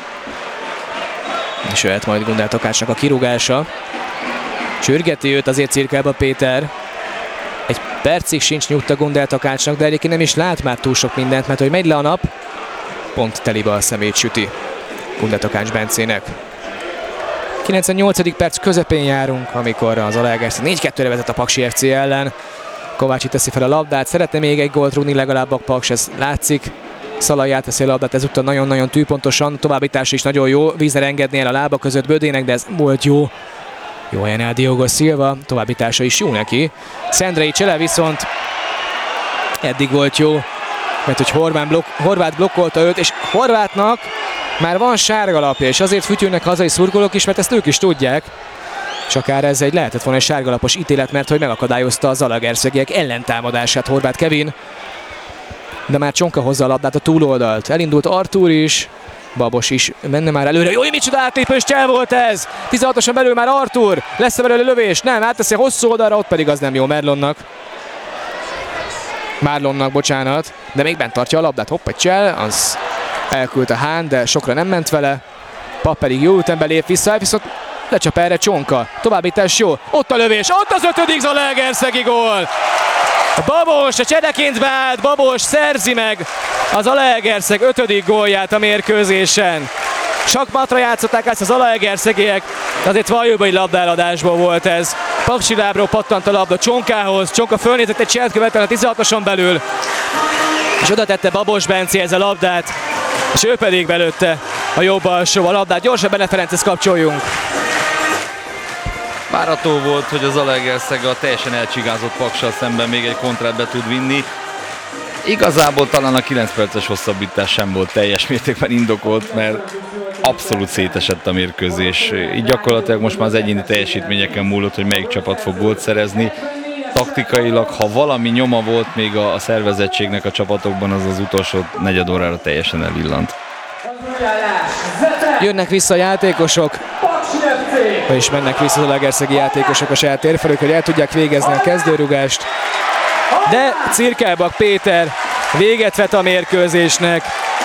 És jöhet majd Gundel Takácsnak a kirúgása. Csürgeti őt azért Cirkelba Péter. Egy percig sincs nyugta Gundel Takácsnak, de egyébként nem is lát már túl sok mindent, mert hogy megy le a nap, pont telibe a szemét süti Gundel Takács Bencének. kilencvennyolcadik perc közepén járunk, amikor az Zalaegerszeg négy kettőre vezet a Paksi ef cé ellen. Kovácsi teszi fel a labdát, szeretne még egy gólt rúgni legalább a Paks, ez látszik. Szalai átveszi a labdát, ezúttal nagyon-nagyon tűpontosan, továbbítás is nagyon jó, Wiesner engedni el a lába között Bödének, de ez volt jó. Jó helyen el Diogo Silva, továbbítása is jó neki. Szendrei Csele viszont eddig volt jó, mert hogy Horvát, blokk, Horvát blokkolta őt, és Horvátnak már van sárgalapja, és azért fütyülnek hazai szurkolók is, mert ezt ők is tudják. És akár ez egy lehetett volna egy sárgalapos ítélet, mert hogy megakadályozta a zalaegerszegiek ellentámadását Horváth Kevin. De már Csonka hozza a labdát a túloldalt. Elindult Artúr is, Babos is menne már előre. Jó, micsoda átlépős csel volt ez! tizenhatoson belül már Artúr, lesz-e belőle lövés? Nem, átteszi a hosszú oldalra, ott pedig az nem jó Merlonnak. Marlonnak, bocsánat, de még bent tartja a labdát. Hopp, egy csel, az elküldte Hán, de sokra nem ment vele. Pap pedig jó ütembe lép vissza, viszont lecsap erre Csonka. Továbbítás jó, ott a lövés, ott az ötödik zalaegerszegi gól! Babos, a csereként beállt, Babos szerzi meg az Zalaegerszeg ötödik gólját a mérkőzésen. Sakmatra játszották ezt az zalaegerszegiek, azért valljuk, hogy labdáladásból volt ez. Paksi lábról pattant a labda Csonkához, Csonka fölnézett egy cselt követően a tizenhatoson belül, és oda tette Babos Bencéhez a labdát, és ő pedig belőtte a jobb alsó a labdát. Gyorsan Bene Ferenchez kapcsoljunk. Várható volt, hogy az Zalaegerszeg a teljesen elcsigázott Paksal szemben még egy kontrát be tud vinni. Igazából talán a kilenc perces hosszabbítás sem volt teljes mértékben indokolt, mert abszolút szétesett a mérkőzés. Így gyakorlatilag most már az egyéni teljesítményeken múlott, hogy melyik csapat fog gólt szerezni. Taktikailag, ha valami nyoma volt még a, a szervezettségnek a csapatokban, az az utolsó negyed órára teljesen elvillant. Jönnek vissza a játékosok, és mennek vissza az zalaegerszegi játékosok a saját térfelük, hogy el tudják végezni a kezdőrugást. De Cirkelbak Péter véget vet a mérkőzésnek.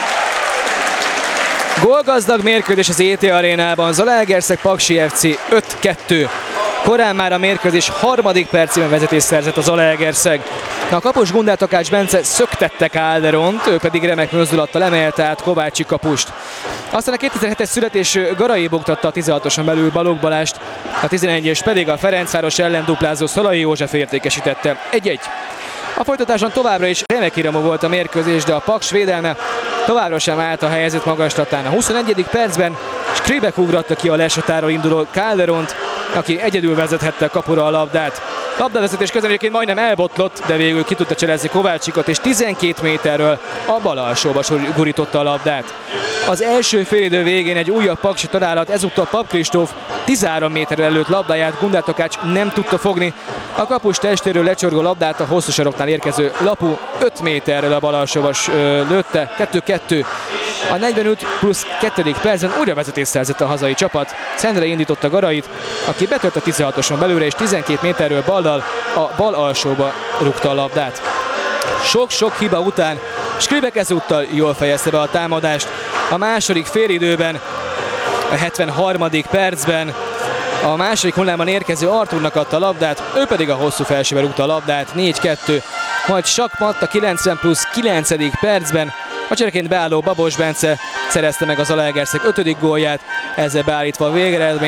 Gólgazdag mérkőzés az é té arénában, Zalaegerszeg Paksi ef cé öt kettő. Korán már a mérkőzés harmadik percében vezetést szerzett a Zalaegerszeg. A kapus Gundel Takács Bence szöktette Calderont, ő pedig remek mozdulattal emelte át Kovácsi kapust. Aztán a kétezer-hetes születésű Garai buktatta a tizenhatoson belül Balogh Balást, a tizenegyes pedig a Ferencváros ellen duplázó Szalai József értékesítette. egy-egy. A folytatáson továbbra is remek iramú volt a mérkőzés, de a Paks védelme továbbra sem állt a helyzet magaslatán. A huszonegyedik percben Skribek ugratta ki a lesatáról induló Calderont, aki egyedül vezethette a kapura a labdát. Labdavezetés közben egyébként majdnem elbotlott, de végül ki tudta cselezni Kovácsikot, és tizenkét méterről a bal alsóba gurította a labdát. Az első félidő végén egy újabb paksi találat, ezúttal Pap Kristóf tizenhárom méterrel előtt labdáját Gundel Takács nem tudta fogni. A kapus testéről lecsorgó labdát a hosszú saroknál érkező Lapu öt méterrel a bal alsóba lőtte, kettő kettő. A negyvenöt plusz kettő percben újra vezetést szerzett a hazai csapat. Szendrei indította Garait, aki betört a tizenhatoson belőle, és tizenkét méterről ballal a bal alsóba rúgta a labdát. Sok-sok hiba után Skribek ezúttal jól fejezte be a támadást. A második félidőben, a hetvenharmadik percben a második hullámban érkező Artúrnak adta a labdát, ő pedig a hosszú felsőbe rúgta a labdát, négy kettő. Majd sakmat a kilencven plusz kilencedik percben a csereként beálló Babos Bence szerezte meg az Zalaegerszeg ötödik gólját, ezzel beállítva a végeredményt.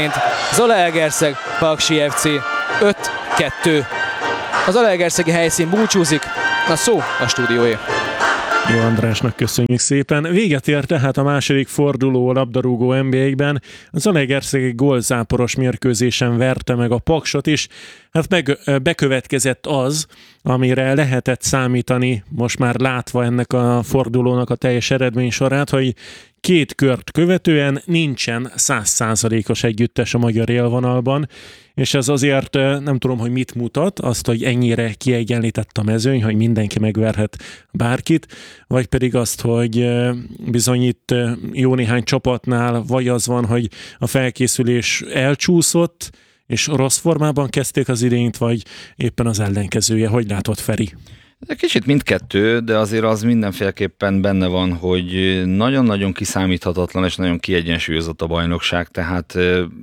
Zalaegerszeg, Paksi ef cé öt kettő. Az zalaegerszegi helyszín búcsúzik, a szó a stúdióé. Jó Andrásnak köszönjük szépen. Véget ért tehát a második forduló a labdarúgó en bé egy-ben. A Zalaegerszeg egy gólzáporos mérkőzésen verte meg a Paksot is. Hát meg bekövetkezett az, amire lehetett számítani, most már látva ennek a fordulónak a teljes eredmény sorát, hogy két kört követően nincsen száz százalékos együttes a magyar élvonalban, és ez azért nem tudom, hogy mit mutat, azt, hogy ennyire kiegyenlített a mezőny, hogy mindenki megverhet bárkit, vagy pedig azt, hogy bizony itt jó néhány csapatnál vagy az van, hogy a felkészülés elcsúszott, és rossz formában kezdték az idényt, vagy éppen az ellenkezője. Hogy látod, Feri? Kicsit mindkettő, de azért az mindenféleképpen benne van, hogy nagyon-nagyon kiszámíthatatlan és nagyon kiegyensúlyozott a bajnokság, tehát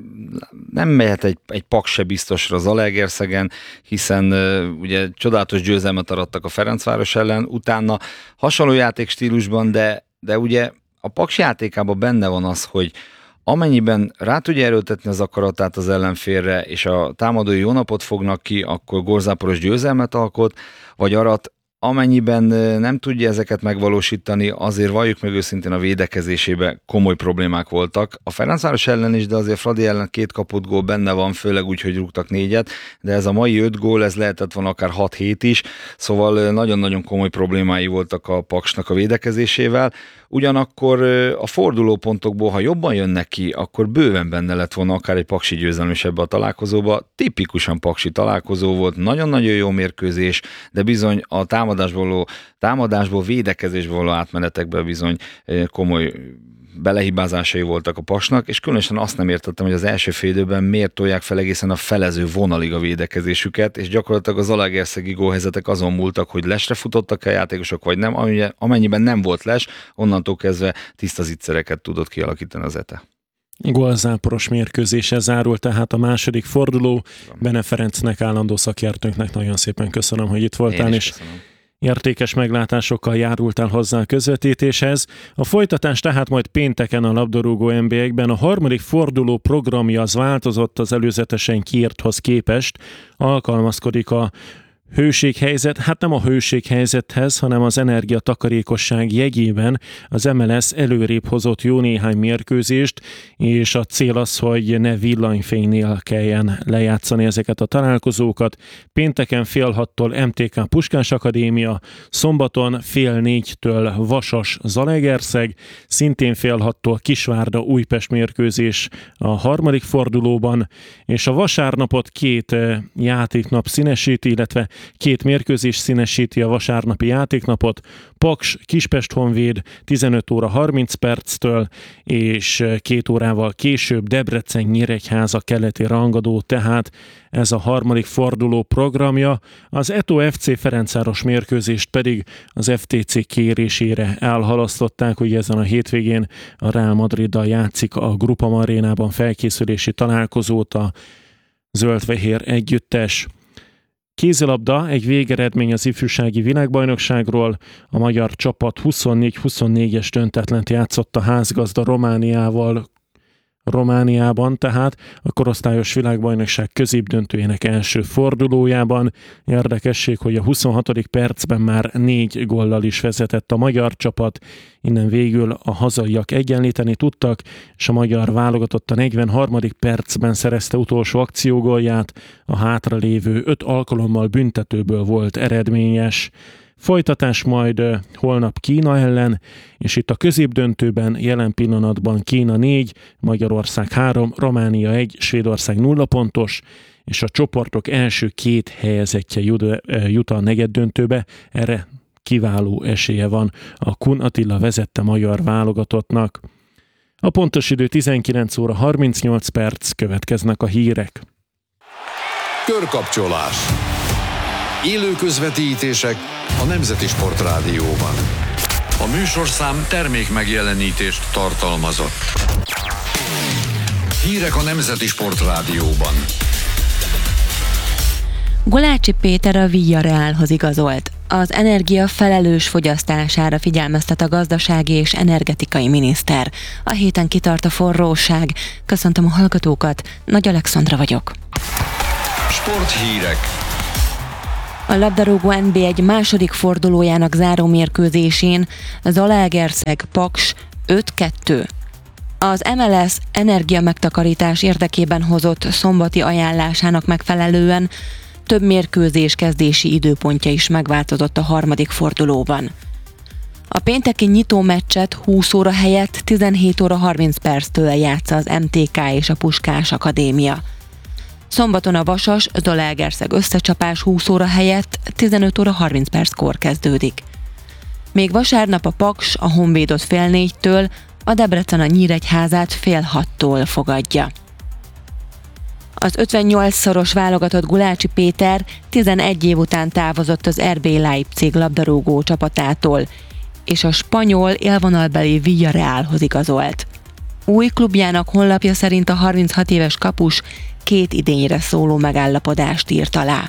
nem mehet egy, egy Paks se biztosra az Zalaegerszegen, hiszen ugye csodálatos győzelmet arattak a Ferencváros ellen, utána hasonló játékstílusban, de, de ugye a Paks játékában benne van az, hogy amennyiben rá tudja erőltetni az akaratát az ellenfélre, és a támadói jó napot fognak ki, akkor gólzáporos győzelmet alkot, vagy arat, amennyiben nem tudja ezeket megvalósítani, azért valljuk meg őszintén a védekezésében komoly problémák voltak. A Ferencváros ellen is, de azért Fradi ellen két kapott gól benne van, főleg úgy, hogy rúgtak négyet, de ez a mai öt gól, ez lehetett volna akár hat-hét is, szóval nagyon-nagyon komoly problémái voltak a Paksnak a védekezésével. Ugyanakkor a fordulópontokból, ha jobban jönnek ki, akkor bőven benne lett volna akár egy paksi győzelem is ebbe a találkozóba. Tipikusan paksi találkozó volt, nagyon-nagyon jó mérkőzés, de bizony a támadásból, támadásból védekezésból való átmenetekben bizony komoly belehibázásai voltak a Paksnak, és különösen azt nem értettem, hogy az első fél időben miért tolják fel egészen a felező vonalig a védekezésüket, és gyakorlatilag az zalaegerszegi gólhelyzetek azon múltak, hogy lesre futottak a játékosok, vagy nem, amennyiben nem volt les, onnantól kezdve tiszta zicsereket tudott kialakítani az Ete. Gólzáporos mérkőzéssel zárult tehát a második forduló. Bene Ferencnek, állandó szakértőnknek nagyon szépen köszönöm, hogy itt voltál, és köszönöm. Értékes meglátásokkal járultál hozzá a közvetítéshez. A folytatás tehát majd pénteken a labdarúgó en bé egy-ben. A harmadik forduló programja az változott az előzetesen kiírthoz képest. Alkalmazkodik a hőséghelyzet, hát nem a hőséghelyzethez, hanem az energiatakarékosság jegyében az em el es előrébb hozott jó néhány mérkőzést, és a cél az, hogy ne villanyfénynél kelljen lejátszani ezeket a találkozókat. Pénteken fél hattól em té ká Puskás Akadémia, szombaton fél négytől Vasas Zalaegerszeg, szintén fél hattól Kisvárda Újpest mérkőzés a harmadik fordulóban, és a vasárnapot két játéknap színesíti, illetve két mérkőzés színesíti a vasárnapi játéknapot. Paks Kispest Honvéd tizenöt óra harminc perctől, és két órával később Debrecen Nyíregyháza keleti rangadó, tehát ez a harmadik forduló programja. Az Eto ef cé Ferencváros mérkőzést pedig az ef té cé kérésére elhalasztották, hogy ezen a hétvégén a Real Madriddal játszik a Groupama Arénában felkészülési találkozót a zöld-fehér együttes. Kézilabda, egy végeredmény az ifjúsági világbajnokságról. A magyar csapat huszonnégy huszonnégyes döntetlent játszott a házgazda Romániával, Romániában, tehát a korosztályos világbajnokság középdöntőjének első fordulójában. Érdekesség, hogy a huszonhatodik percben már négy góllal is vezetett a magyar csapat, innen végül a hazaiak egyenlíteni tudtak, és a magyar válogatott a negyvenharmadik percben szerezte utolsó akciógólját, a hátralévő öt alkalommal büntetőből volt eredményes. Folytatás majd holnap Kína ellen, és itt a középdöntőben jelen pillanatban Kína négy, Magyarország három, Románia egy, Svédország nulla pontos, és a csoportok első két helyezettje jut a negyeddöntőbe. Erre kiváló esélye van a Kun Attila vezette magyar válogatottnak. A pontos idő tizenkilenc óra harmincnyolc perc, következnek a hírek. Körkapcsolás. Élő közvetítések a Nemzeti Sport Rádióban. A műsorszám termék megjelenítést tartalmazott. Hírek a Nemzeti Sport Rádióban. Gulácsi Péter a Villarrealhoz igazolt. Az energia felelős fogyasztására figyelmeztet a gazdasági és energetikai miniszter. A héten kitart a forróság. Köszöntöm a hallgatókat, Nagy Alexandra vagyok. Sporthírek. A labdarúgó en bé egy második fordulójának záró mérkőzésén Zalaegerszeg Paks öt kettő. Az em el es energia megtakarítás érdekében hozott szombati ajánlásának megfelelően több mérkőzés kezdési időpontja is megváltozott a harmadik fordulóban. A pénteki nyitó meccset húsz óra helyett tizenhét óra harminc perctől játsza az em té ká és a Puskás Akadémia. Szombaton a Vasas Zalaegerszeg összecsapás húsz óra helyett tizenöt óra harminc perckor kezdődik. Még vasárnap a Paks a Honvédot fél négytől, a Debrecen a Nyíregyházát fél hattól fogadja. Az ötvennyolcszoros válogatott Gulácsi Péter tizenegy év után távozott az er bé Leipzig labdarúgó csapatától, és a spanyol élvonalbeli Villarrealhoz igazolt. Új klubjának honlapja szerint a harminchat éves kapus két idényre szóló megállapodást írt alá.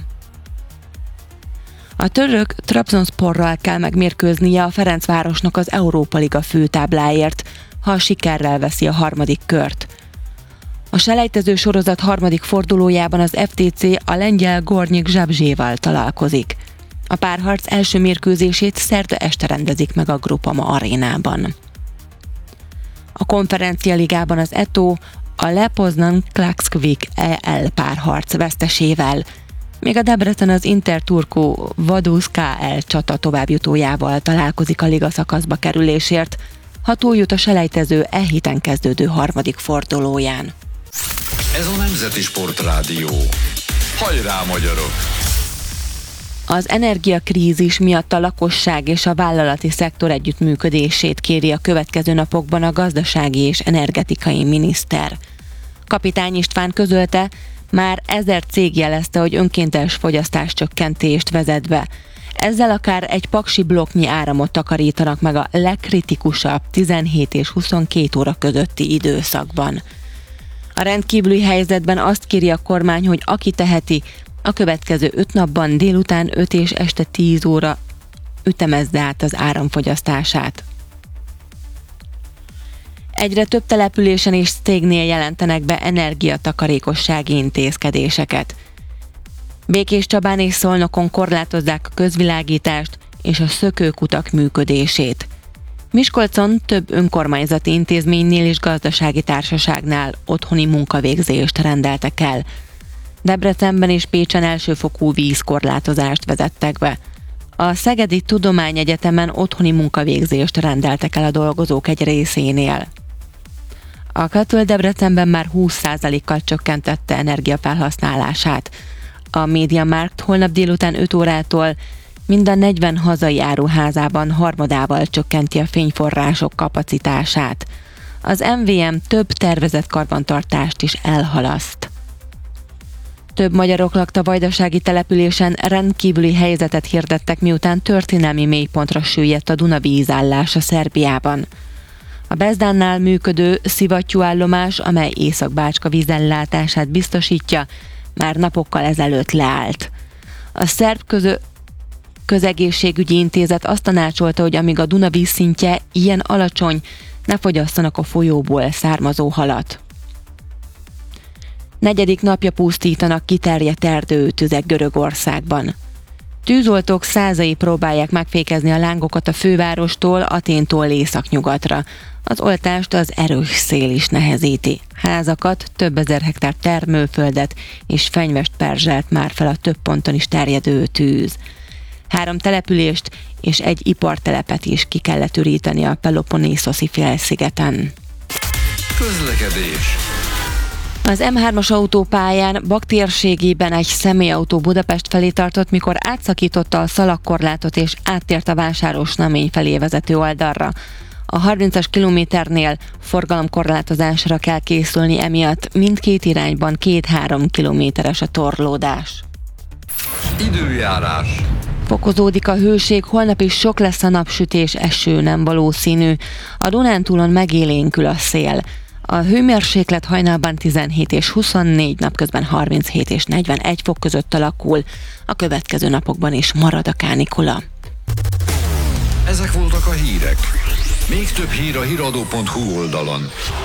A török Trabzonsporral kell megmérkőznie a Ferencvárosnak az Európa Liga főtábláért, ha sikerrel veszi a harmadik kört. A selejtező sorozat harmadik fordulójában az ef té cé a lengyel Gornyik Zsabzséval találkozik. A párharc első mérkőzését szerda este rendezik meg a Groupama arénában. A Konferencia Ligában az é té o a Lepoznan Klaxvik é el párharc vesztesével, még a Debrecen az Inter Turku Vaduz ká el csata továbbjutójával találkozik a liga szakaszba kerülésért, ha túljut a selejtező e héten kezdődő harmadik fordulóján. Ez a Nemzeti Sportrádió. Hajrá, magyarok! Az energiakrízis miatt a lakosság és a vállalati szektor együttműködését kéri a következő napokban a gazdasági és energetikai miniszter. Kapitány István közölte, már ezer cég jelezte, hogy önkéntes fogyasztáscsökkentést vezet be. Ezzel akár egy paksi blokknyi áramot takarítanak meg a legkritikusabb tizenhét és huszonkét óra közötti időszakban. A rendkívüli helyzetben azt kéri a kormány, hogy aki teheti, a következő öt napban délután öt és este tíz óra ütemezze át az áramfogyasztását. Egyre több településen és cégnél jelentenek be energiatakarékossági intézkedéseket. Békéscsabán és Szolnokon korlátozzák a közvilágítást és a szökőkutak működését. Miskolcon több önkormányzati intézménynél és gazdasági társaságnál otthoni munkavégzést rendeltek el. Debrecenben és Pécsen elsőfokú vízkorlátozást vezettek be. A Szegedi Tudományegyetemen otthoni munkavégzést rendeltek el a dolgozók egy részénél. A Katül Debrecenben már húsz százalékkal csökkentette energiafelhasználását. A MediaMarkt holnap délután öt órától mind a negyven hazai áruházában harmadával csökkenti a fényforrások kapacitását. Az em vé em több tervezett karbantartást is elhalaszt. Több magyarok lakta vajdasági településen rendkívüli helyzetet hirdettek, miután történelmi mélypontra süllyedt a Duna vízállása Szerbiában. A Bezdánnál működő szivattyúállomás, amely Észak-Bácska vízellátását biztosítja, már napokkal ezelőtt leállt. A szerb közö- közegészségügyi intézet azt tanácsolta, hogy amíg a Duna vízszintje ilyen alacsony, ne fogyasszanak a folyóból származó halat. Negyedik napja pusztítanak kiterjedt erdőtüzek Görögországban. Tűzoltók százai próbálják megfékezni a lángokat a fővárostól, Athéntól északnyugatra. Az oltást az erős szél is nehezíti. Házakat, több ezer hektár termőföldet és fenyvest perzselt már fel a több ponton is terjedő tűz. Három települést és egy ipartelepet is ki kellett üríteni a Peloponnészoszi félszigeten. Közlekedés. Az em hármas autópályán Bak térségében egy személyautó Budapest felé tartott, mikor átszakította a szalagkorlátot és áttért a Vásáros-Namény felé vezető oldalra. A harmincas kilométernél forgalomkorlátozásra kell készülni, emiatt mindkét irányban két-három kilométeres a torlódás. Időjárás. Fokozódik a hőség, holnap is sok lesz a napsütés, eső nem valószínű. A Dunántúlon megélénkül a szél. A hőmérséklet hajnalban tizenhét és huszonnégy, napközben harminchét és negyvenegy fok között alakul, a következő napokban is marad a kánikula. Ezek voltak a hírek. Még több hír a híradó pont hu oldalon.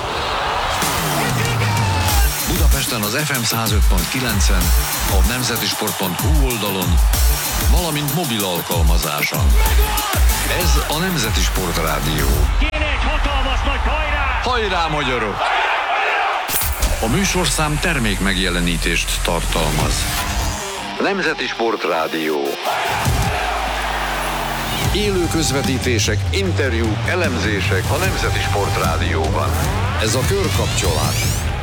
Budapesten az ef em száz öt pont kilencen, a nemzetisport pont hu oldalon, valamint mobil alkalmazáson. Ez a Nemzeti Sport Rádió. Kéne egy hatalmas nagy hajrá! Hajrá, magyarok! A műsorszám termék megjelenítést tartalmaz. Nemzeti Sport Rádió. Élő közvetítések, interjúk, elemzések a Nemzeti Sport Rádióban. Ez a körkapcsolás.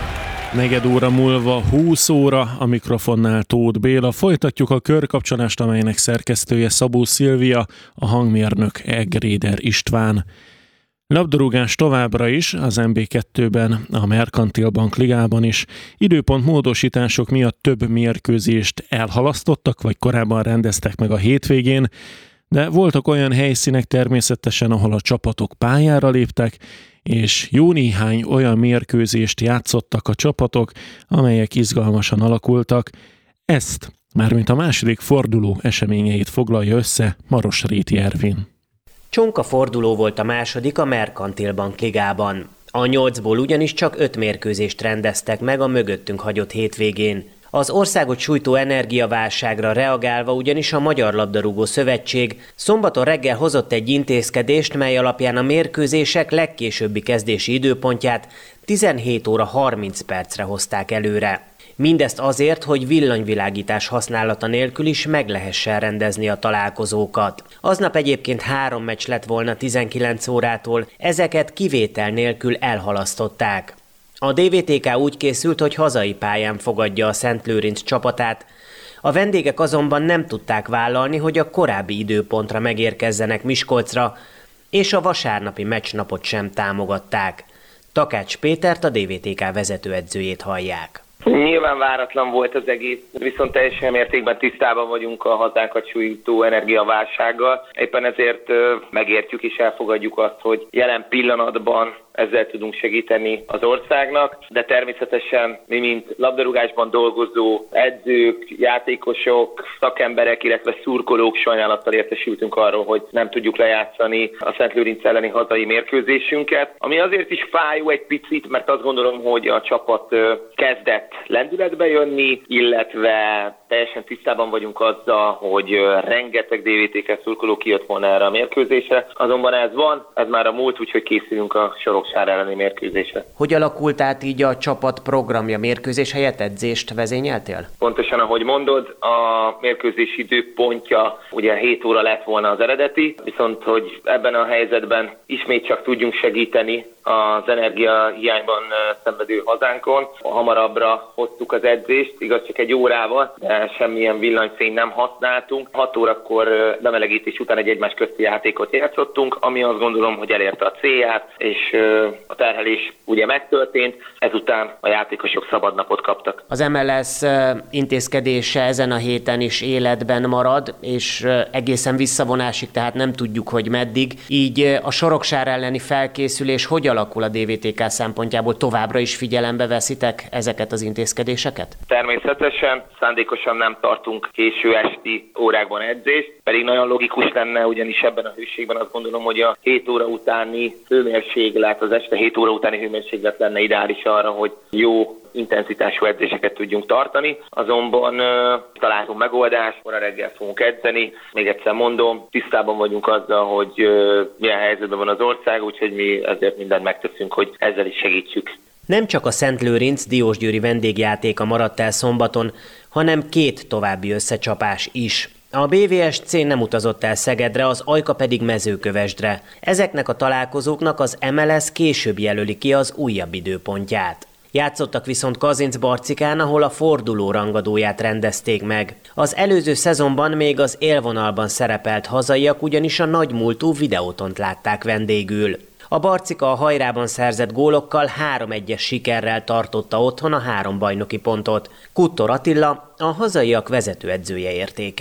Negyed óra múlva húsz óra, a mikrofonnál Tóth Béla. Folytatjuk a körkapcsolást, amelynek szerkesztője Szabó Szilvia, a hangmérnök Egréder István. Labdarúgás továbbra is, az em bé kettőben, a Merkantil Bank Ligában is. Időpont módosítások miatt több mérkőzést elhalasztottak, vagy korábban rendeztek meg a hétvégén, de voltak olyan helyszínek természetesen, ahol a csapatok pályára léptek, és jó néhány olyan mérkőzést játszottak a csapatok, amelyek izgalmasan alakultak. Ezt, mármint a második forduló eseményeit foglalja össze Marosréti Ervin. Csonka forduló volt a második a Merkantil Bank Ligában. A nyolcból ugyanis csak öt mérkőzést rendeztek meg a mögöttünk hagyott hétvégén. Az országot sújtó energiaválságra reagálva ugyanis a Magyar Labdarúgó Szövetség szombaton reggel hozott egy intézkedést, mely alapján a mérkőzések legkésőbbi kezdési időpontját tizenhét óra harminc percre hozták előre. Mindezt azért, hogy villanyvilágítás használata nélkül is meg lehessen rendezni a találkozókat. Aznap egyébként három meccs lett volna tizenkilenc órától, ezeket kivétel nélkül elhalasztották. A dé vé té ká úgy készült, hogy hazai pályán fogadja a Szentlőrinc csapatát, a vendégek azonban nem tudták vállalni, hogy a korábbi időpontra megérkezzenek Miskolcra, és a vasárnapi meccsnapot sem támogatták. Takács Pétert, a dé vé té ká vezetőedzőjét hallják. Nyilván váratlan volt az egész, viszont teljesen mértékben tisztában vagyunk a hazánkat sújtó energiaválsággal. Éppen ezért megértjük és elfogadjuk azt, hogy jelen pillanatban ezzel tudunk segíteni az országnak, de természetesen mi, mint labdarúgásban dolgozó edzők, játékosok, szakemberek, illetve szurkolók sajnálattal értesültünk arról, hogy nem tudjuk lejátszani a Szentlőrinc elleni hazai mérkőzésünket, ami azért is fájó egy picit, mert azt gondolom, hogy a csapat kezdett lendületbe jönni, illetve teljesen tisztában vagyunk azzal, hogy rengeteg dé vé té ká szurkoló kijött volna erre a mérkőzésre. Azonban ez van, ez már a múlt, úgyhogy készülünk a Soroksár elleni mérkőzésre. Hogy alakult át így a csapat programja? Mérkőzés helyett edzést vezényeltél? Pontosan, ahogy mondod, a mérkőzés időpontja ugye hét óra lett volna az eredeti, viszont hogy ebben a helyzetben ismét csak tudjunk segíteni az energiahiányban szenvedő hazánkon. Hamarabbra hoztuk az edzést, igaz csak egy órával, de semmilyen villanyfényt nem használtunk. hat órakor bemelegítés után egy egymás közti játékot játszottunk, ami azt gondolom, hogy elérte a célját, és a terhelés ugye megtörtént, ezután a játékosok szabadnapot kaptak. Az em el es intézkedése ezen a héten is életben marad, és egészen visszavonásig, tehát nem tudjuk, hogy meddig. Így a Soroksár elleni felkészülés hogy alakul a dé vé té ká szempontjából? Továbbra is figyelembe veszitek ezeket az intézkedéseket? Természetesen, szándékosan nem tartunk késő esti órákban edzést, pedig nagyon logikus lenne, ugyanis ebben a hőségben azt gondolom, hogy a hét óra utáni hőmérséklet, az este hét óra utáni hőmérséklet lenne ideális arra, hogy jó intenzitású edzéseket tudjunk tartani, azonban uh, találtunk megoldást, kora reggel fogunk edzeni. Még egyszer mondom, tisztában vagyunk azzal, hogy uh, milyen helyzetben van az ország, úgyhogy mi ezért mindent megteszünk, hogy ezzel is segítsük. Nem csak a Szentlőrinc diósgyőri vendégjátéka maradt el szombaton, hanem két további összecsapás is. A bé vé es cé nem utazott el Szegedre, az Ajka pedig Mezőkövesdre. Ezeknek a találkozóknak az em el es később jelöli ki az újabb időpontját. Játszottak viszont Kazincbarcikán, ahol a forduló rangadóját rendezték meg. Az előző szezonban még az élvonalban szerepelt hazaiak ugyanis a nagymúltú Videótont látták vendégül. A Barcika a hajrában szerzett gólokkal három egyes sikerrel tartotta otthon a három bajnoki pontot. Kuttor Attila, a hazaiak vezetőedzője értékelt.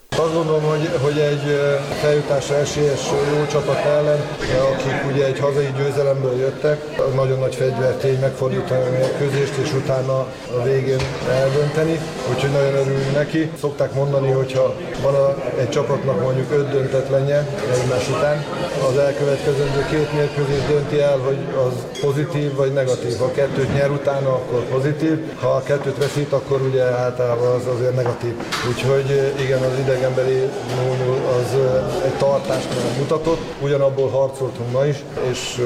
Azt gondolom, hogy, hogy egy feljutásra esélyes jó csapat ellen, akik ugye egy hazai győzelemből jöttek, nagyon nagy fegyvertény megfordítani a mérkőzést, és utána a végén eldönteni, úgyhogy nagyon örülünk neki. Szokták mondani, hogyha van a, egy csapatnak mondjuk öt döntetlenje egymás után, az elkövetkezendő két mérkőzés dönti el, hogy az pozitív vagy negatív. Ha kettőt nyer utána, akkor pozitív, ha a kettőt veszít, akkor ugye általában az azért negatív. Úgyhogy igen, az idegenbeli null null az egy tartást mutatott, ugyanabból harcoltunk ma is, és